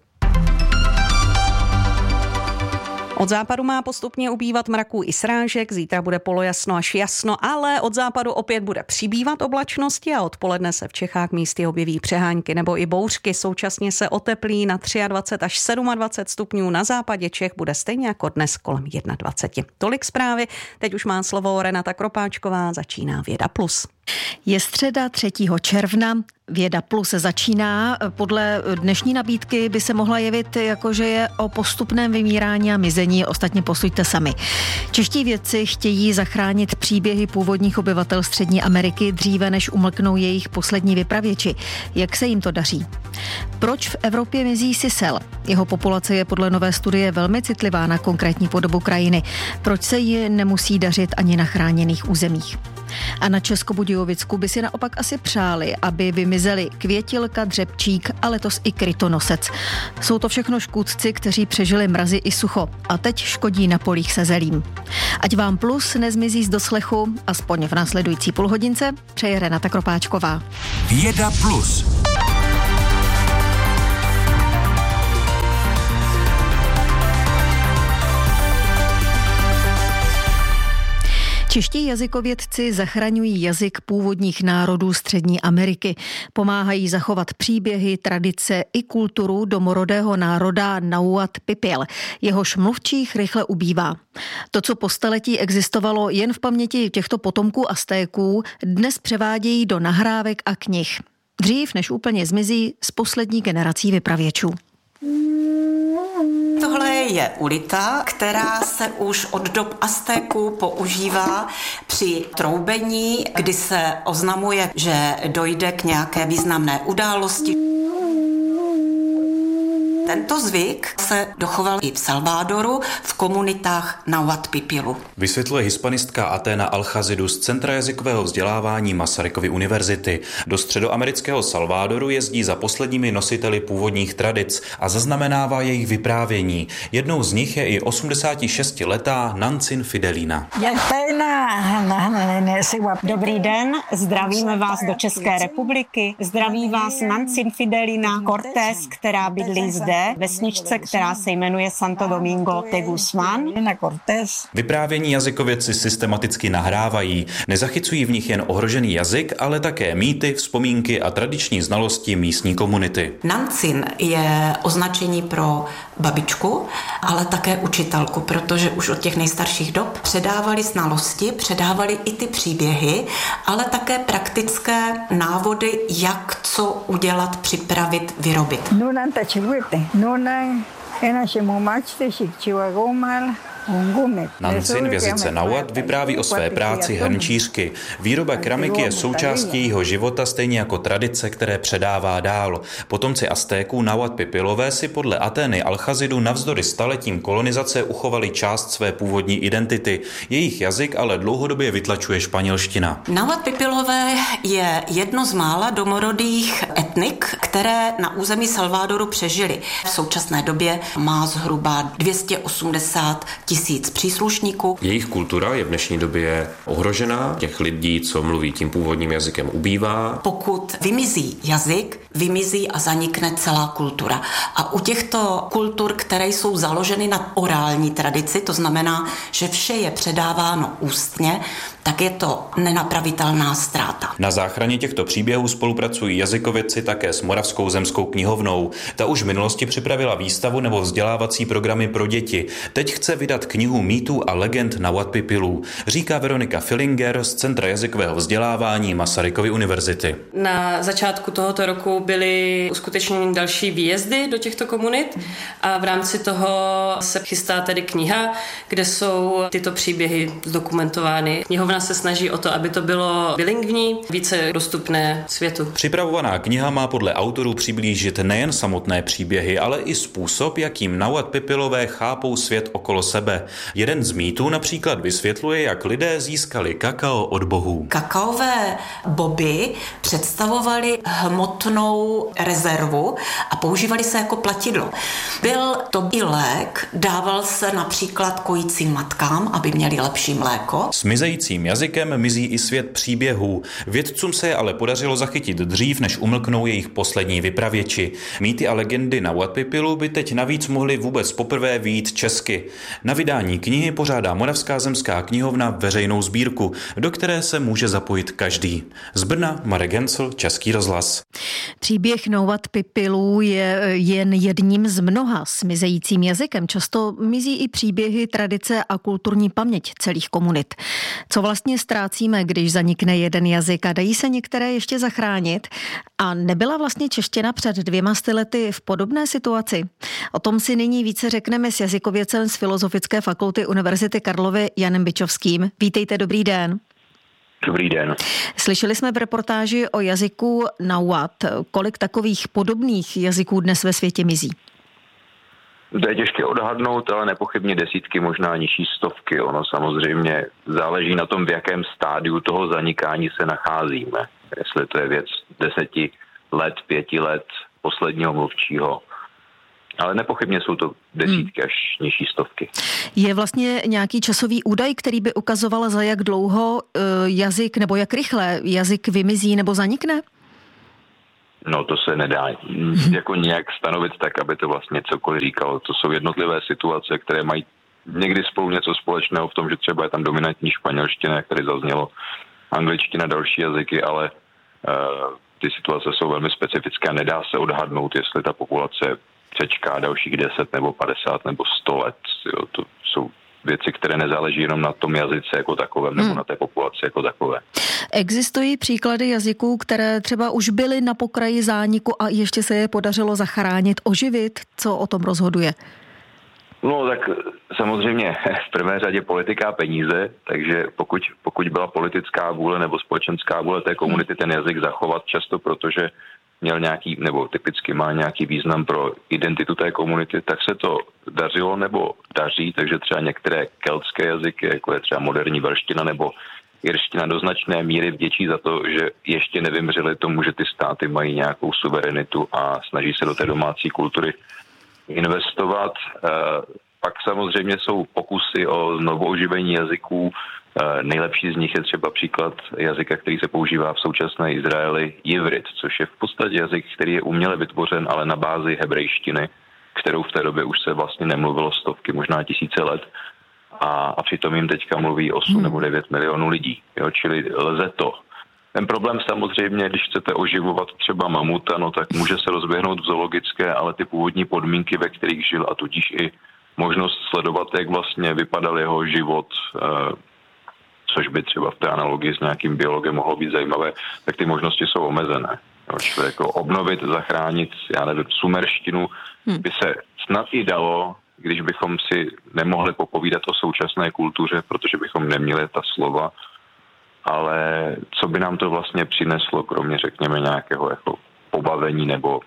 Od západu má postupně ubývat mraků i srážek, zítra bude polojasno až jasno, ale od západu opět bude přibývat oblačnosti a odpoledne se v Čechách místy objeví přehánky nebo i bouřky. Současně se oteplí na dvacet tři až dvacet sedm stupňů, na západě Čech bude stejně jako dnes kolem dvacet jedna. Tolik zprávy, teď už má slovo Renata Kropáčková, začíná Věda plus. Je středa třetího června, Věda plus začíná. Podle dnešní nabídky by se mohla jevit jako, že je o postupném vymírání a mizení, ostatně posuďte sami. Čeští vědci chtějí zachránit příběhy původních obyvatel Střední Ameriky dříve, než umlknou jejich poslední vypravěči. Jak se jim to daří? Proč v Evropě mizí sisel? Jeho populace je podle nové studie velmi citlivá na konkrétní podobu krajiny. Proč se ji nemusí dařit ani na chráněných územích? A na Českobudějovicku by si naopak asi přáli, aby vymizeli květilka, dřepčík a letos i krytonosec. Jsou to všechno škůdci, kteří přežili mrazy i sucho a teď škodí na polích se zelím. Ať vám plus nezmizí z doslechu, aspoň v následující půlhodince, přeje Renata Kropáčková. Věda plus. Čeští jazykovědci zachraňují jazyk původních národů Střední Ameriky. Pomáhají zachovat příběhy, tradice i kulturu domorodého národa Nauat Pipil. Jehož mluvčích rychle ubývá. To, co po staletí existovalo jen v paměti těchto potomků Aztéků, dnes převádějí do nahrávek a knih. Dřív, než úplně zmizí z poslední generací vypravěčů. Tohle je ulita, která se už od dob Aztéků používá při troubení, kdy se oznamuje, že dojde k nějaké významné události. Tento zvyk se dochoval i v Salvadoru v komunitách Nauat Pipilu. Vysvětluje hispanistka Aténa Alchazidu z Centra jazykového vzdělávání Masarykovy univerzity. Do středoamerického Salvadoru jezdí za posledními nositeli původních tradic a zaznamenává jejich vyprávění. Jednou z nich je i osmdesátišestiletá Nancin Fidelina. Dobrý den, zdravíme vás do České republiky. Zdraví vás Nancin Fidelina Cortés, která bydlí zde, vesničce, která se jmenuje Santo Domingo de Guzmán. Vyprávění jazykovědci systematicky nahrávají. Nezachycují v nich jen ohrožený jazyk, ale také mýty, vzpomínky a tradiční znalosti místní komunity. Nancin je označení pro babičku, ale také učitelku, protože už od těch nejstarších dob předávali znalosti, předávali i ty příběhy, ale také praktické návody, jak co udělat, připravit, vyrobit. Nancin v jazyce Nauat vypráví o své práci hrnčířky. Výroba keramiky je součástí jejího života, stejně jako tradice, které předává dál. Potomci Aztéků Nauat Pipilové si podle Atény Alchazidu navzdory staletím kolonizace uchovali část své původní identity. Jejich jazyk ale dlouhodobě vytlačuje španělština. Nauat Pipilové je jedno z mála domorodých etnik, které na území Salvadoru přežili. V současné době má zhruba dvě stě osmdesát tisíc příslušníků. Jejich kultura je v dnešní době ohrožená. Těch lidí, co mluví tím původním jazykem, ubývá. Pokud vymizí jazyk, vymizí a zanikne celá kultura. A u těchto kultur, které jsou založeny na orální tradici, to znamená, že vše je předáváno ústně, tak je to nenapravitelná ztráta. Na záchraně těchto příběhů spolupracují jazykovědci také s Moravskou zemskou knihovnou. Ta už v minulosti připravila výstavu nebo vzdělávací programy pro děti. Teď chce vydat knihu mýtů a legend Nauat Pipilů, říká Veronika Fillinger z Centra jazykového vzdělávání Masarykovy univerzity. Na začátku tohoto roku roku byly uskutečněny další výjezdy do těchto komunit a v rámci toho se chystá tedy kniha, kde jsou tyto příběhy zdokumentovány. Knihovna se snaží o to, aby to bylo bilingvní, více dostupné světu. Připravovaná kniha má podle autorů přiblížit nejen samotné příběhy, ale i způsob, jakým Nahuatl Pipilové chápou svět okolo sebe. Jeden z mýtů například vysvětluje, jak lidé získali kakao od bohů. Kakaové boby představovaly hmotnou rezervu a používali se jako platidlo. Byl to i lék, dával se například kojícím matkám, aby měli lepší mléko. S mizejícím jazykem mizí i svět příběhů. Vědcům se je ale podařilo zachytit dřív, než umlknou jejich poslední vypravěči. Mýty a legendy Nahuatl Pipilu by teď navíc mohly vůbec poprvé vyjít česky. Na vydání knihy pořádá Moravská zemská knihovna veřejnou sbírku, do které se může zapojit každý. Z Brna Marek Gencl, Český rozhlas. Příběh Nahuatl Pipilů je jen jedním z mnoha s mizejícím jazykem. Často mizí i příběhy, tradice a kulturní paměť celých komunit. Co vlastně ztrácíme, když zanikne jeden jazyk a dají se některé ještě zachránit? A nebyla vlastně čeština před dvěma sty lety v podobné situaci? O tom si nyní více řekneme s jazykovědcem z Filozofické fakulty Univerzity Karlovy Janem Bičovským. Vítejte, dobrý den. Dobrý den. Slyšeli jsme v reportáži o jazyku Nahuatl. Kolik takových podobných jazyků dnes ve světě mizí? To je těžké odhadnout, ale nepochybně desítky, možná nižší stovky. Ono samozřejmě záleží na tom, v jakém stádiu toho zanikání se nacházíme. Jestli to je věc deseti let, pěti let, posledního mluvčího. Ale nepochybně jsou to desítky hmm. až nižší stovky. Je vlastně nějaký časový údaj, který by ukazoval, za jak dlouho jazyk nebo jak rychle jazyk vymizí nebo zanikne? No to se nedá hmm. jako nějak stanovit tak, aby to vlastně cokoliv říkalo. To jsou jednotlivé situace, které mají někdy spolu něco společného v tom, že třeba je tam dominantní španělština, jak tady zaznělo, angličtina, další jazyky, ale uh, ty situace jsou velmi specifické a nedá se odhadnout, jestli ta populace přečká dalších deset nebo padesát nebo sto let. Jo, to jsou věci, které nezáleží jenom na tom jazyce jako takovém nebo hmm. na té populaci jako takové. Existují příklady jazyků, které třeba už byly na pokraji zániku a ještě se je podařilo zachránit, oživit? Co o tom rozhoduje? No tak samozřejmě v prvé řadě politika a peníze, takže pokud, pokud byla politická vůle nebo společenská vůle té komunity ten jazyk zachovat často, protože měl nějaký, nebo typicky má nějaký význam pro identitu té komunity, tak se to dařilo nebo daří, takže třeba některé keltské jazyky, jako je třeba moderní velština nebo irština, do značné míry vděčí za to, že ještě nevymřeli tomu, že ty státy mají nějakou suverenitu a snaží se do té domácí kultury investovat. Pak samozřejmě jsou pokusy o znovooživení jazyků. Nejlepší z nich je třeba příklad jazyka, který se používá v současné Izraeli, jivrit, což je v podstatě jazyk, který je uměle vytvořen, ale na bázi hebrejštiny, kterou v té době už se vlastně nemluvilo stovky, možná tisíce let. A, a přitom jim teďka mluví osm hmm. nebo devět milionů lidí. Jo, čili lze to. Ten problém samozřejmě, když chcete oživovat třeba mamuta, no tak může se rozběhnout v zoologické, ale ty původní podmínky, ve kterých žil, a tudíž i možnost sledovat, jak vlastně vypadal jeho život, eh, což by třeba v té analogii s nějakým biologem mohlo být zajímavé, tak ty možnosti jsou omezené. Jo, čili jako obnovit, zachránit, já nevím, sumerštinu hmm. by se snad i dalo, když bychom si nemohli popovídat o současné kultuře, protože bychom neměli ta slova, ale co by nám to vlastně přineslo, kromě, řekněme, nějakého jako pobavení nebo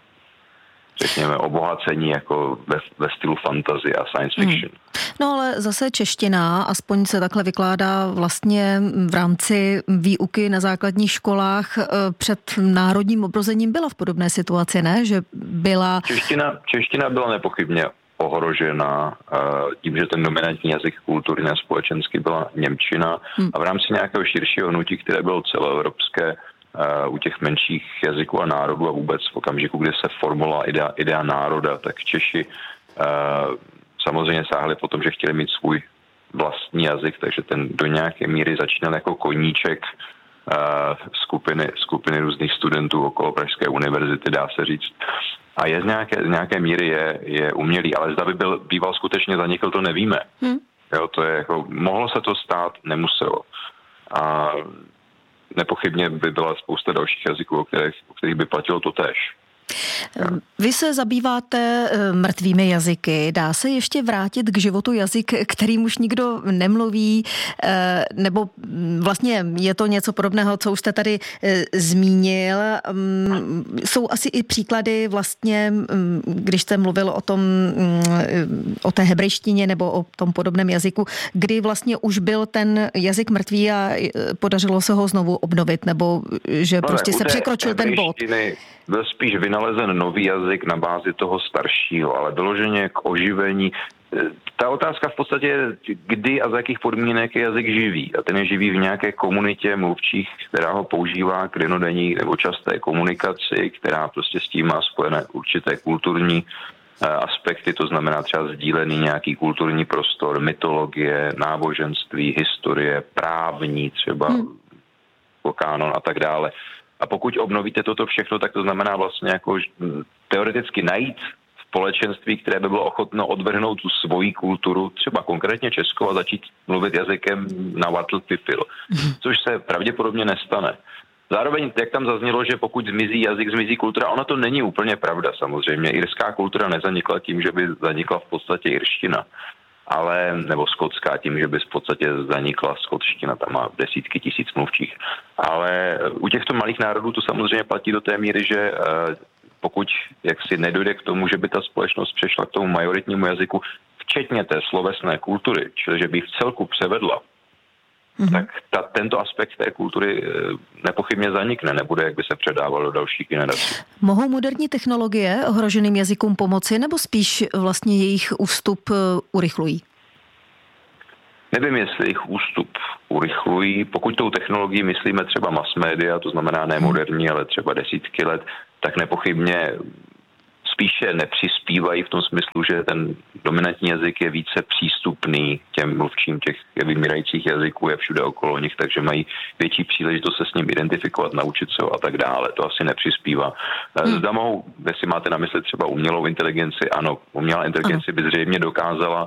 řekněme obohacení jako ve, ve stylu fantasy a science fiction. Hmm. No ale zase čeština, aspoň se takhle vykládá vlastně v rámci výuky na základních školách, před národním obrozením byla v podobné situaci, ne? Že byla... Čeština, čeština byla nepochybně ohrožena tím, že ten dominantní jazyk kultury a společensky byla němčina hmm. a v rámci nějakého širšího hnutí, které bylo celoevropské, u těch menších jazyků a národů a vůbec v okamžiku, kdy se formovala idea, idea národa, tak Češi uh, samozřejmě sáhli po tom, že chtěli mít svůj vlastní jazyk, takže ten do nějaké míry začínal jako koníček uh, skupiny, skupiny různých studentů okolo Pražské univerzity, dá se říct. A je z nějaké, z nějaké míry je, je umělý, ale zda by byl býval skutečně zanikl, to nevíme. Hmm. Jo, to je jako, mohlo se to stát, nemuselo. A nepochybně by byla spousta dalších jazyků, o kterých, o kterých by platilo to též. Vy se zabýváte mrtvými jazyky. Dá se ještě vrátit k životu jazyk, kterým už nikdo nemluví, nebo vlastně je to něco podobného, co už jste tady zmínil. Jsou asi i příklady vlastně, když jste mluvil o tom, o té hebrejštině nebo o tom podobném jazyku, kdy vlastně už byl ten jazyk mrtvý a podařilo se ho znovu obnovit, nebo že no, prostě se překročil ten bod. Byl spíš vynalezen nový jazyk na bázi toho staršího, ale vyloženě k oživení. Ta otázka v podstatě je, kdy a za jakých podmínek je jazyk živý. A ten je živý v nějaké komunitě mluvčích, která ho používá k dennodenní nebo časté komunikaci, která prostě s tím má spojené určité kulturní aspekty, to znamená třeba sdílený nějaký kulturní prostor, mytologie, náboženství, historie, právní třeba, hmm. kánon a tak dále. A pokud obnovíte toto všechno, tak to znamená vlastně jako teoreticky najít společenství, které by bylo ochotno odvrhnout tu svoji kulturu, třeba konkrétně českou, a začít mluvit jazykem nahuatl pipil, což se pravděpodobně nestane. Zároveň, jak tam zaznělo, že pokud zmizí jazyk, zmizí kultura, ono to není úplně pravda samozřejmě. Irská kultura nezanikla tím, že by zanikla v podstatě irština. Ale, nebo skotská, tím, že by v podstatě zanikla skotština, tam má desítky tisíc mluvčích. Ale u těchto malých národů to samozřejmě platí do té míry, že pokud jaksi nedojde k tomu, že by ta společnost přešla k tomu majoritnímu jazyku, včetně té slovesné kultury, čili že by v celku převedla, mm-hmm. tak ta, tento aspekt té kultury nepochybně zanikne, nebude, jak by se předával do dalších generací. Mohou moderní technologie ohroženým jazykům pomoci, nebo spíš vlastně jejich ústup urychlují? Nevím, jestli jejich ústup urychlují. Pokud tou technologií myslíme třeba mass media, to znamená ne moderní, ale třeba desítky let, tak nepochybně spíše nepřispívají v tom smyslu, že ten dominantní jazyk je více přístupný těm mluvčím těch vymírajících jazyků, je všude okolo nich, takže mají větší příležitost se s ním identifikovat, naučit se a tak dále. To asi nepřispívá. Hmm. Zda mohou, jestli máte na mysli třeba umělou inteligenci, ano, umělá inteligence by zřejmě dokázala,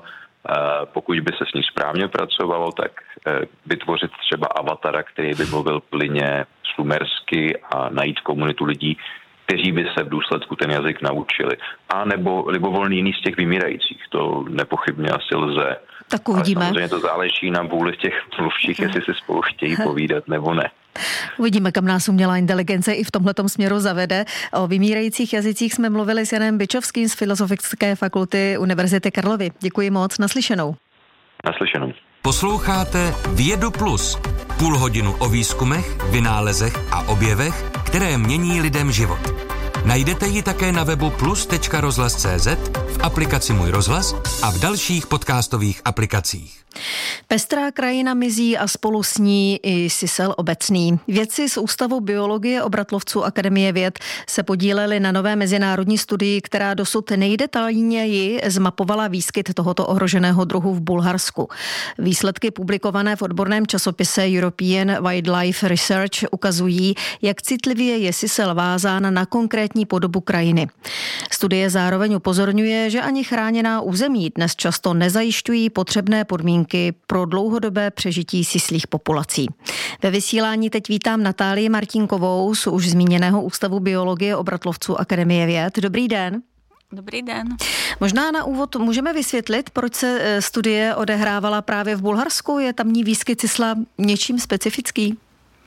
pokud by se s ní správně pracovalo, tak vytvořit třeba avatara, který by mluvil plynně šumersky a najít komunitu lidí, kteří by se v důsledku ten jazyk naučili. A nebo libovolný jiný z těch vymírajících. To nepochybně asi lze. Tak uvidíme. Ale samozřejmě to záleží na vůli těch mluvčích, jestli si spolu chtějí povídat nebo ne. Uvidíme, kam nás umělá inteligence i v tomhletom směru zavede. O vymírajících jazycích jsme mluvili s Janem Byčovským z Filozofické fakulty Univerzity Karlovy. Děkuji moc, naslyšenou. Naslyšenou. Posloucháte Vědu Plus. Půl hodinu o výzkumech, vynálezech a objevech, které mění lidem život. Najdete ji také na webu plus tečka rozhlas tečka cé zet, v aplikaci Můj rozhlas a v dalších podcastových aplikacích. Pestrá krajina mizí a spolu s ní i sisel obecný. Vědci z Ústavu biologie Obratlovců Akademie věd se podíleli na nové mezinárodní studii, která dosud nejdetailněji zmapovala výskyt tohoto ohroženého druhu v Bulharsku. Výsledky publikované v odborném časopise European Wildlife Research ukazují, jak citlivě je sisel vázán na konkrétní podobu krajiny. Studie zároveň upozorňuje, že ani chráněná území dnes často nezajišťují potřebné podmínky pro dlouhodobé přežití sislých populací. Ve vysílání teď vítám Natálii Martinkovou z už zmíněného Ústavu biologie Obratlovců Akademie věd. Dobrý den. Dobrý den. Možná na úvod můžeme vysvětlit, proč se studie odehrávala právě v Bulharsku? Je tamní výskyt sisla něčím specifický?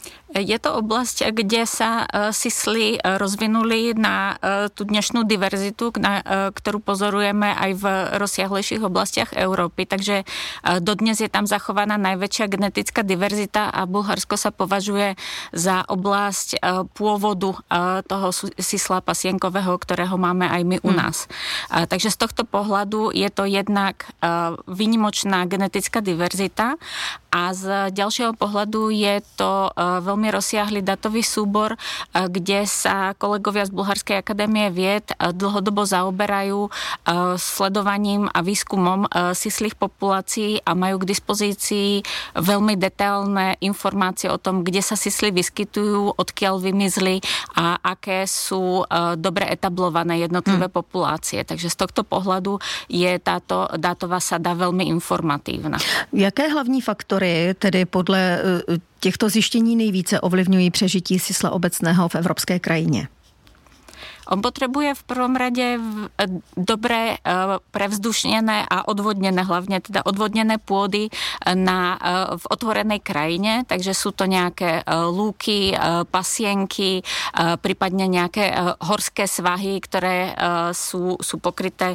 Je to oblasť, kde sa sisly rozvinuli na tú dnešnú diverzitu, na, ktorú pozorujeme aj v rozsiahlejších oblastiach Európy. Takže dodnes je tam zachovaná najväčšia genetická diverzita a Bulharsko sa považuje za oblasť pôvodu toho sisla pasienkového, ktorého máme aj my u nás. Hmm. Takže z tohto pohľadu je to jednak výnimočná genetická diverzita a z ďalšieho pohľadu je to veľmi rozsiahly datový súbor, kde sa kolegovia z Bulharskej akadémie vied dlhodobo zaoberajú sledovaním a výskumom sislých populácií a majú k dispozícii veľmi detailné informácie o tom, kde sa sisly vyskytujú, odkiaľ vymizli a aké sú dobre etablované jednotlivé hmm. populácie. Takže z tohto pohľadu je táto dátová sada veľmi informatívna. Jaké hlavní faktory tedy podle těchto zjištění nejvíce ovlivňují přežití Sisla Obecného v evropské krajině? On potrebuje v prvom rade dobré prevzdušnené a odvodnené, hlavne teda odvodnené pôdy na, v otvorenej krajine, takže sú to nejaké lúky, pasienky, prípadne nejaké horské svahy, ktoré sú, sú pokryté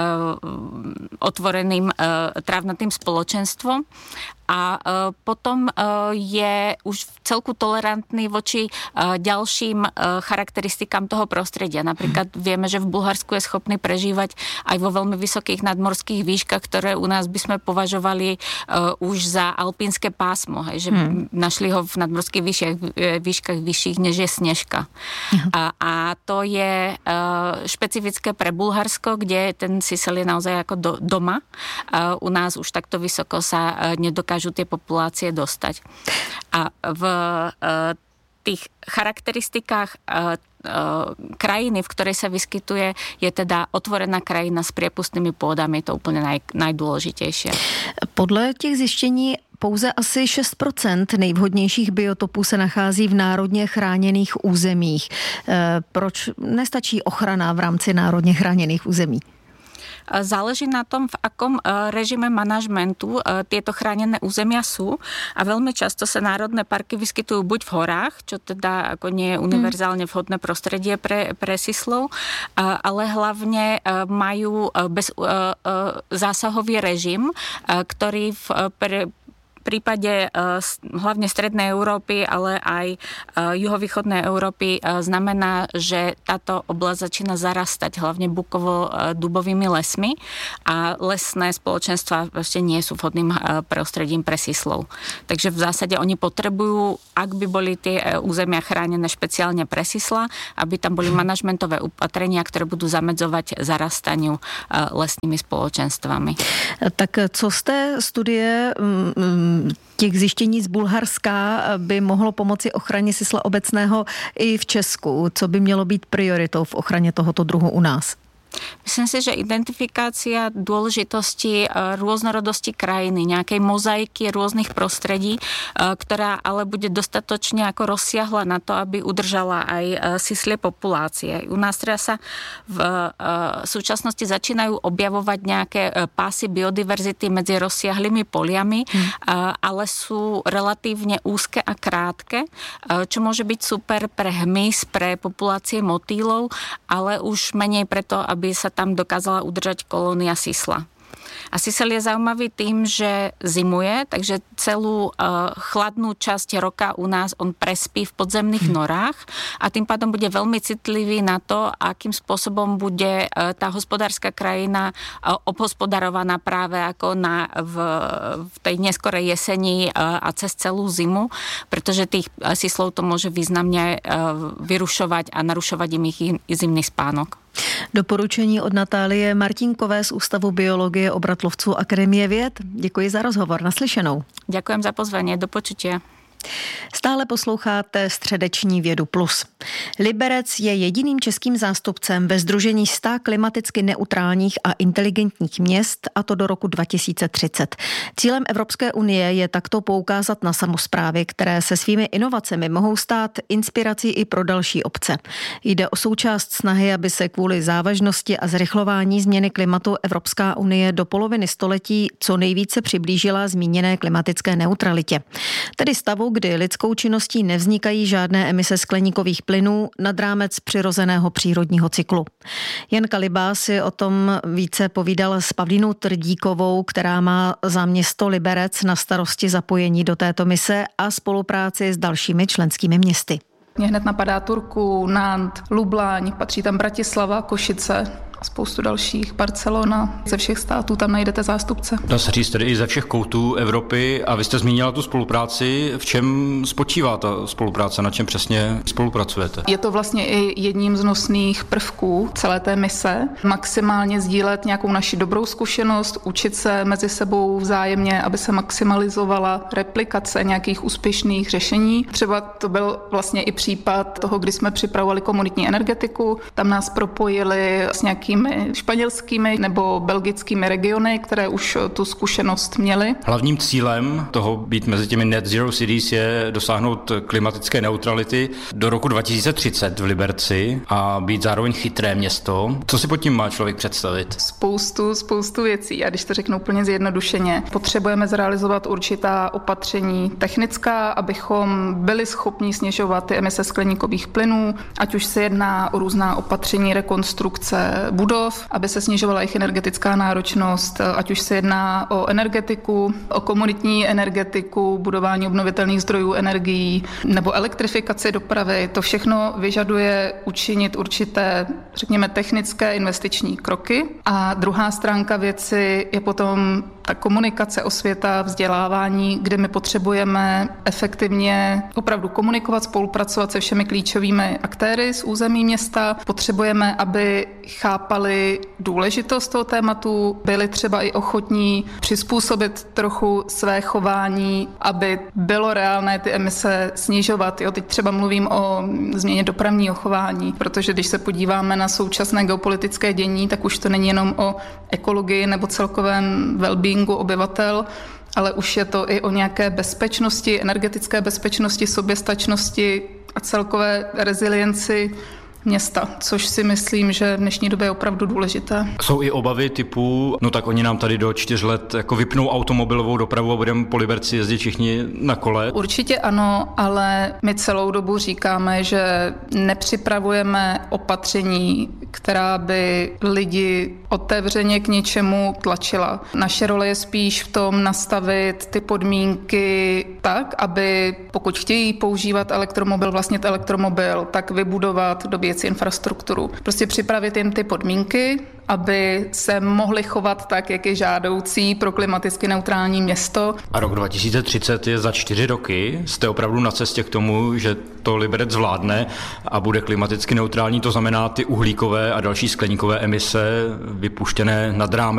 otvoreným trávnatým spoločenstvom. A potom je už celku tolerantný voči ďalším charakteristikám toho prostredia. Napríklad vieme, že v Bulharsku je schopný prežívať aj vo veľmi vysokých nadmorských výškach, ktoré u nás by sme považovali už za alpínske pásmo. Hej, že hmm. našli ho v nadmorských výškach, výškach vyšších, než je Snežka. Hmm. A, a to je špecifické pre Bulharsko, kde ten Sisel je naozaj ako do, doma. U nás už takto vysoko sa nedokáže tie populácie dostať. A v uh, tých charakteristikách uh, uh, krajiny, v ktorej sa vyskytuje, je teda otvorená krajina s priepustnými pôdami. Je to úplne naj, najdôležitejšie. Podle těch zjištění pouze asi šest procent nejvhodnějších biotopů se nachází v národně chráněných územích. Uh, proč nestačí ochrana v rámci národně chráněných území? Záleží na tom, v akom režime manažmentu tieto chránené územia sú a veľmi často sa národné parky vyskytujú buď v horách, čo teda ako nie je univerzálne vhodné prostredie pre, pre sislov, ale hlavne majú bez, zásahový režim, ktorý v pre, v prípade hlavne strednej Európy, ale aj juhovýchodnej Európy znamená, že táto oblasť začína zarastať hlavne bukovo-dubovými lesmi a lesné spoločenstvá ešte nie sú vhodným prostredím pre sislov. Takže v zásade oni potrebujú, ak by boli tie územia chránené špeciálne pre sisla, aby tam boli manažmentové opatrenia, ktoré budú zamedzovať zarastaniu lesnými spoločenstvami. Tak co z té studie těch zjištění z Bulharska by mohlo pomoci ochraně Sisla Obecného i v Česku? Co by mělo být prioritou v ochraně tohoto druhu u nás? Myslím si, že identifikácia dôležitosti rôznorodosti krajiny, nejakej mozaiky rôznych prostredí, ktorá ale bude dostatočne ako rozsiahla na to, aby udržala aj sislie populácie. U nás teda sa v súčasnosti začínajú objavovať nejaké pásy biodiverzity medzi rozsiahlými poliami, hmm. ale sú relatívne úzke a krátke, čo môže byť super pre hmyz, pre populácie motýlov, ale už menej preto, aby aby sa tam dokázala udržať kolónia sisla. A sisel je zaujímavý tým, že zimuje, takže celú uh, chladnú časť roka u nás on prespí v podzemných norách a tým pádom bude veľmi citlivý na to, akým spôsobom bude uh, tá hospodárska krajina uh, obhospodarovaná práve ako na, v, v tej neskorej jeseni uh, a cez celú zimu, pretože tých uh, sislov to môže významne uh, vyrušovať a narušovať im ich zimný spánok. Doporučení od Natálie Martinkové z Ústavu biologie obratlovců Akademie věd. Děkuji za rozhovor. Naslyšenou. Ďakujem za pozvanie. Do počutia. Stále posloucháte Středeční Vědu plus. Liberec je jediným českým zástupcem ve sdružení sta klimaticky neutrálních a inteligentních měst, a to do roku dva tisíce třicet. Cílem Evropské unie je takto poukázat na samosprávy, které se svými inovacemi mohou stát inspirací i pro další obce. Jde o součást snahy, aby se kvůli závažnosti a zrychlování změny klimatu Evropská unie do poloviny století co nejvíce přiblížila zmíněné klimatické neutralitě. Tedy stavu, kdy lidskou činností nevznikají žádné emise skleníkových plynů nad rámec přirozeného přírodního cyklu. Jan Kalibá si o tom více povídal s Pavlínou Trdíkovou, která má za město Liberec na starosti zapojení do této mise a spolupráci s dalšími členskými městy. Mě hned napadá Turku, Nant, Lublaň, patří tam Bratislava, Košice a spoustu dalších, Barcelona. Ze všech států tam najdete zástupce. Dá se říct tedy i ze všech koutů Evropy. A vy jste zmínila tu spolupráci. V čem spočívá ta spolupráce? Na čem přesně spolupracujete? Je to vlastně i jedním z nosných prvků celé té mise. Maximálně sdílet nějakou naši dobrou zkušenost, učit se mezi sebou vzájemně, aby se maximalizovala replikace nějakých úspěšných řešení. Třeba to byl vlastně i případ toho, kdy jsme připravovali komunitní energetiku. Tam nás propojili s nějakým nějakými španělskými nebo belgickými regiony, které už tu zkušenost měly. Hlavním cílem toho být mezi těmi net zero cities je dosáhnout klimatické neutrality do roku dva tisíce třicet v Liberci a být zároveň chytré město. Co si pod tím má člověk představit? Spoustu, spoustu věcí. A když to řeknu úplně zjednodušeně, potřebujeme zrealizovat určitá opatření technická, abychom byli schopni snižovat ty emise skleníkových plynů, ať už se jedná o různá opatření rekonstrukce budov, aby se snižovala jejich energetická náročnost, ať už se jedná o energetiku, o komunitní energetiku, budování obnovitelných zdrojů energií nebo elektrifikaci dopravy. To všechno vyžaduje učinit určité, řekněme, technické investiční kroky. A druhá stránka věci je potom ta komunikace, osvěta, vzdělávání, kde my potřebujeme efektivně opravdu komunikovat, spolupracovat se všemi klíčovými aktéry z území města. Potřebujeme, aby chápali důležitost toho tématu, byli třeba i ochotní přizpůsobit trochu své chování, aby bylo reálné ty emise snižovat. Jo, teď třeba mluvím o změně dopravního chování, protože když se podíváme na současné geopolitické dění, tak už to není jenom o ekologii nebo celkovém wellbeingu obyvatel, ale už je to i o nějaké bezpečnosti, energetické bezpečnosti, soběstačnosti a celkové rezilienci města, což si myslím, že v dnešní době je opravdu důležité. Jsou i obavy typu, no tak oni nám tady do čtyř let jako vypnou automobilovou dopravu a budeme po Liberci jezdit všichni na kole? Určitě ano, ale my celou dobu říkáme, že nepřipravujeme opatření, která by lidi otevřeně k něčemu tlačila. Naše role je spíš v tom nastavit ty podmínky tak, aby pokud chtějí používat elektromobil, vlastnit elektromobil, tak vybudovat do věci infrastrukturu. Prostě připravit jim ty podmínky, aby se mohli chovat tak, jak je žádoucí pro klimaticky neutrální město. A rok dva tisíce třicet je za čtyři roky. Jste opravdu na cestě k tomu, že to Liberec zvládne a bude klimaticky neutrální, to znamená ty uhlíkové a další skleníkové emise vypuštěné nad rámec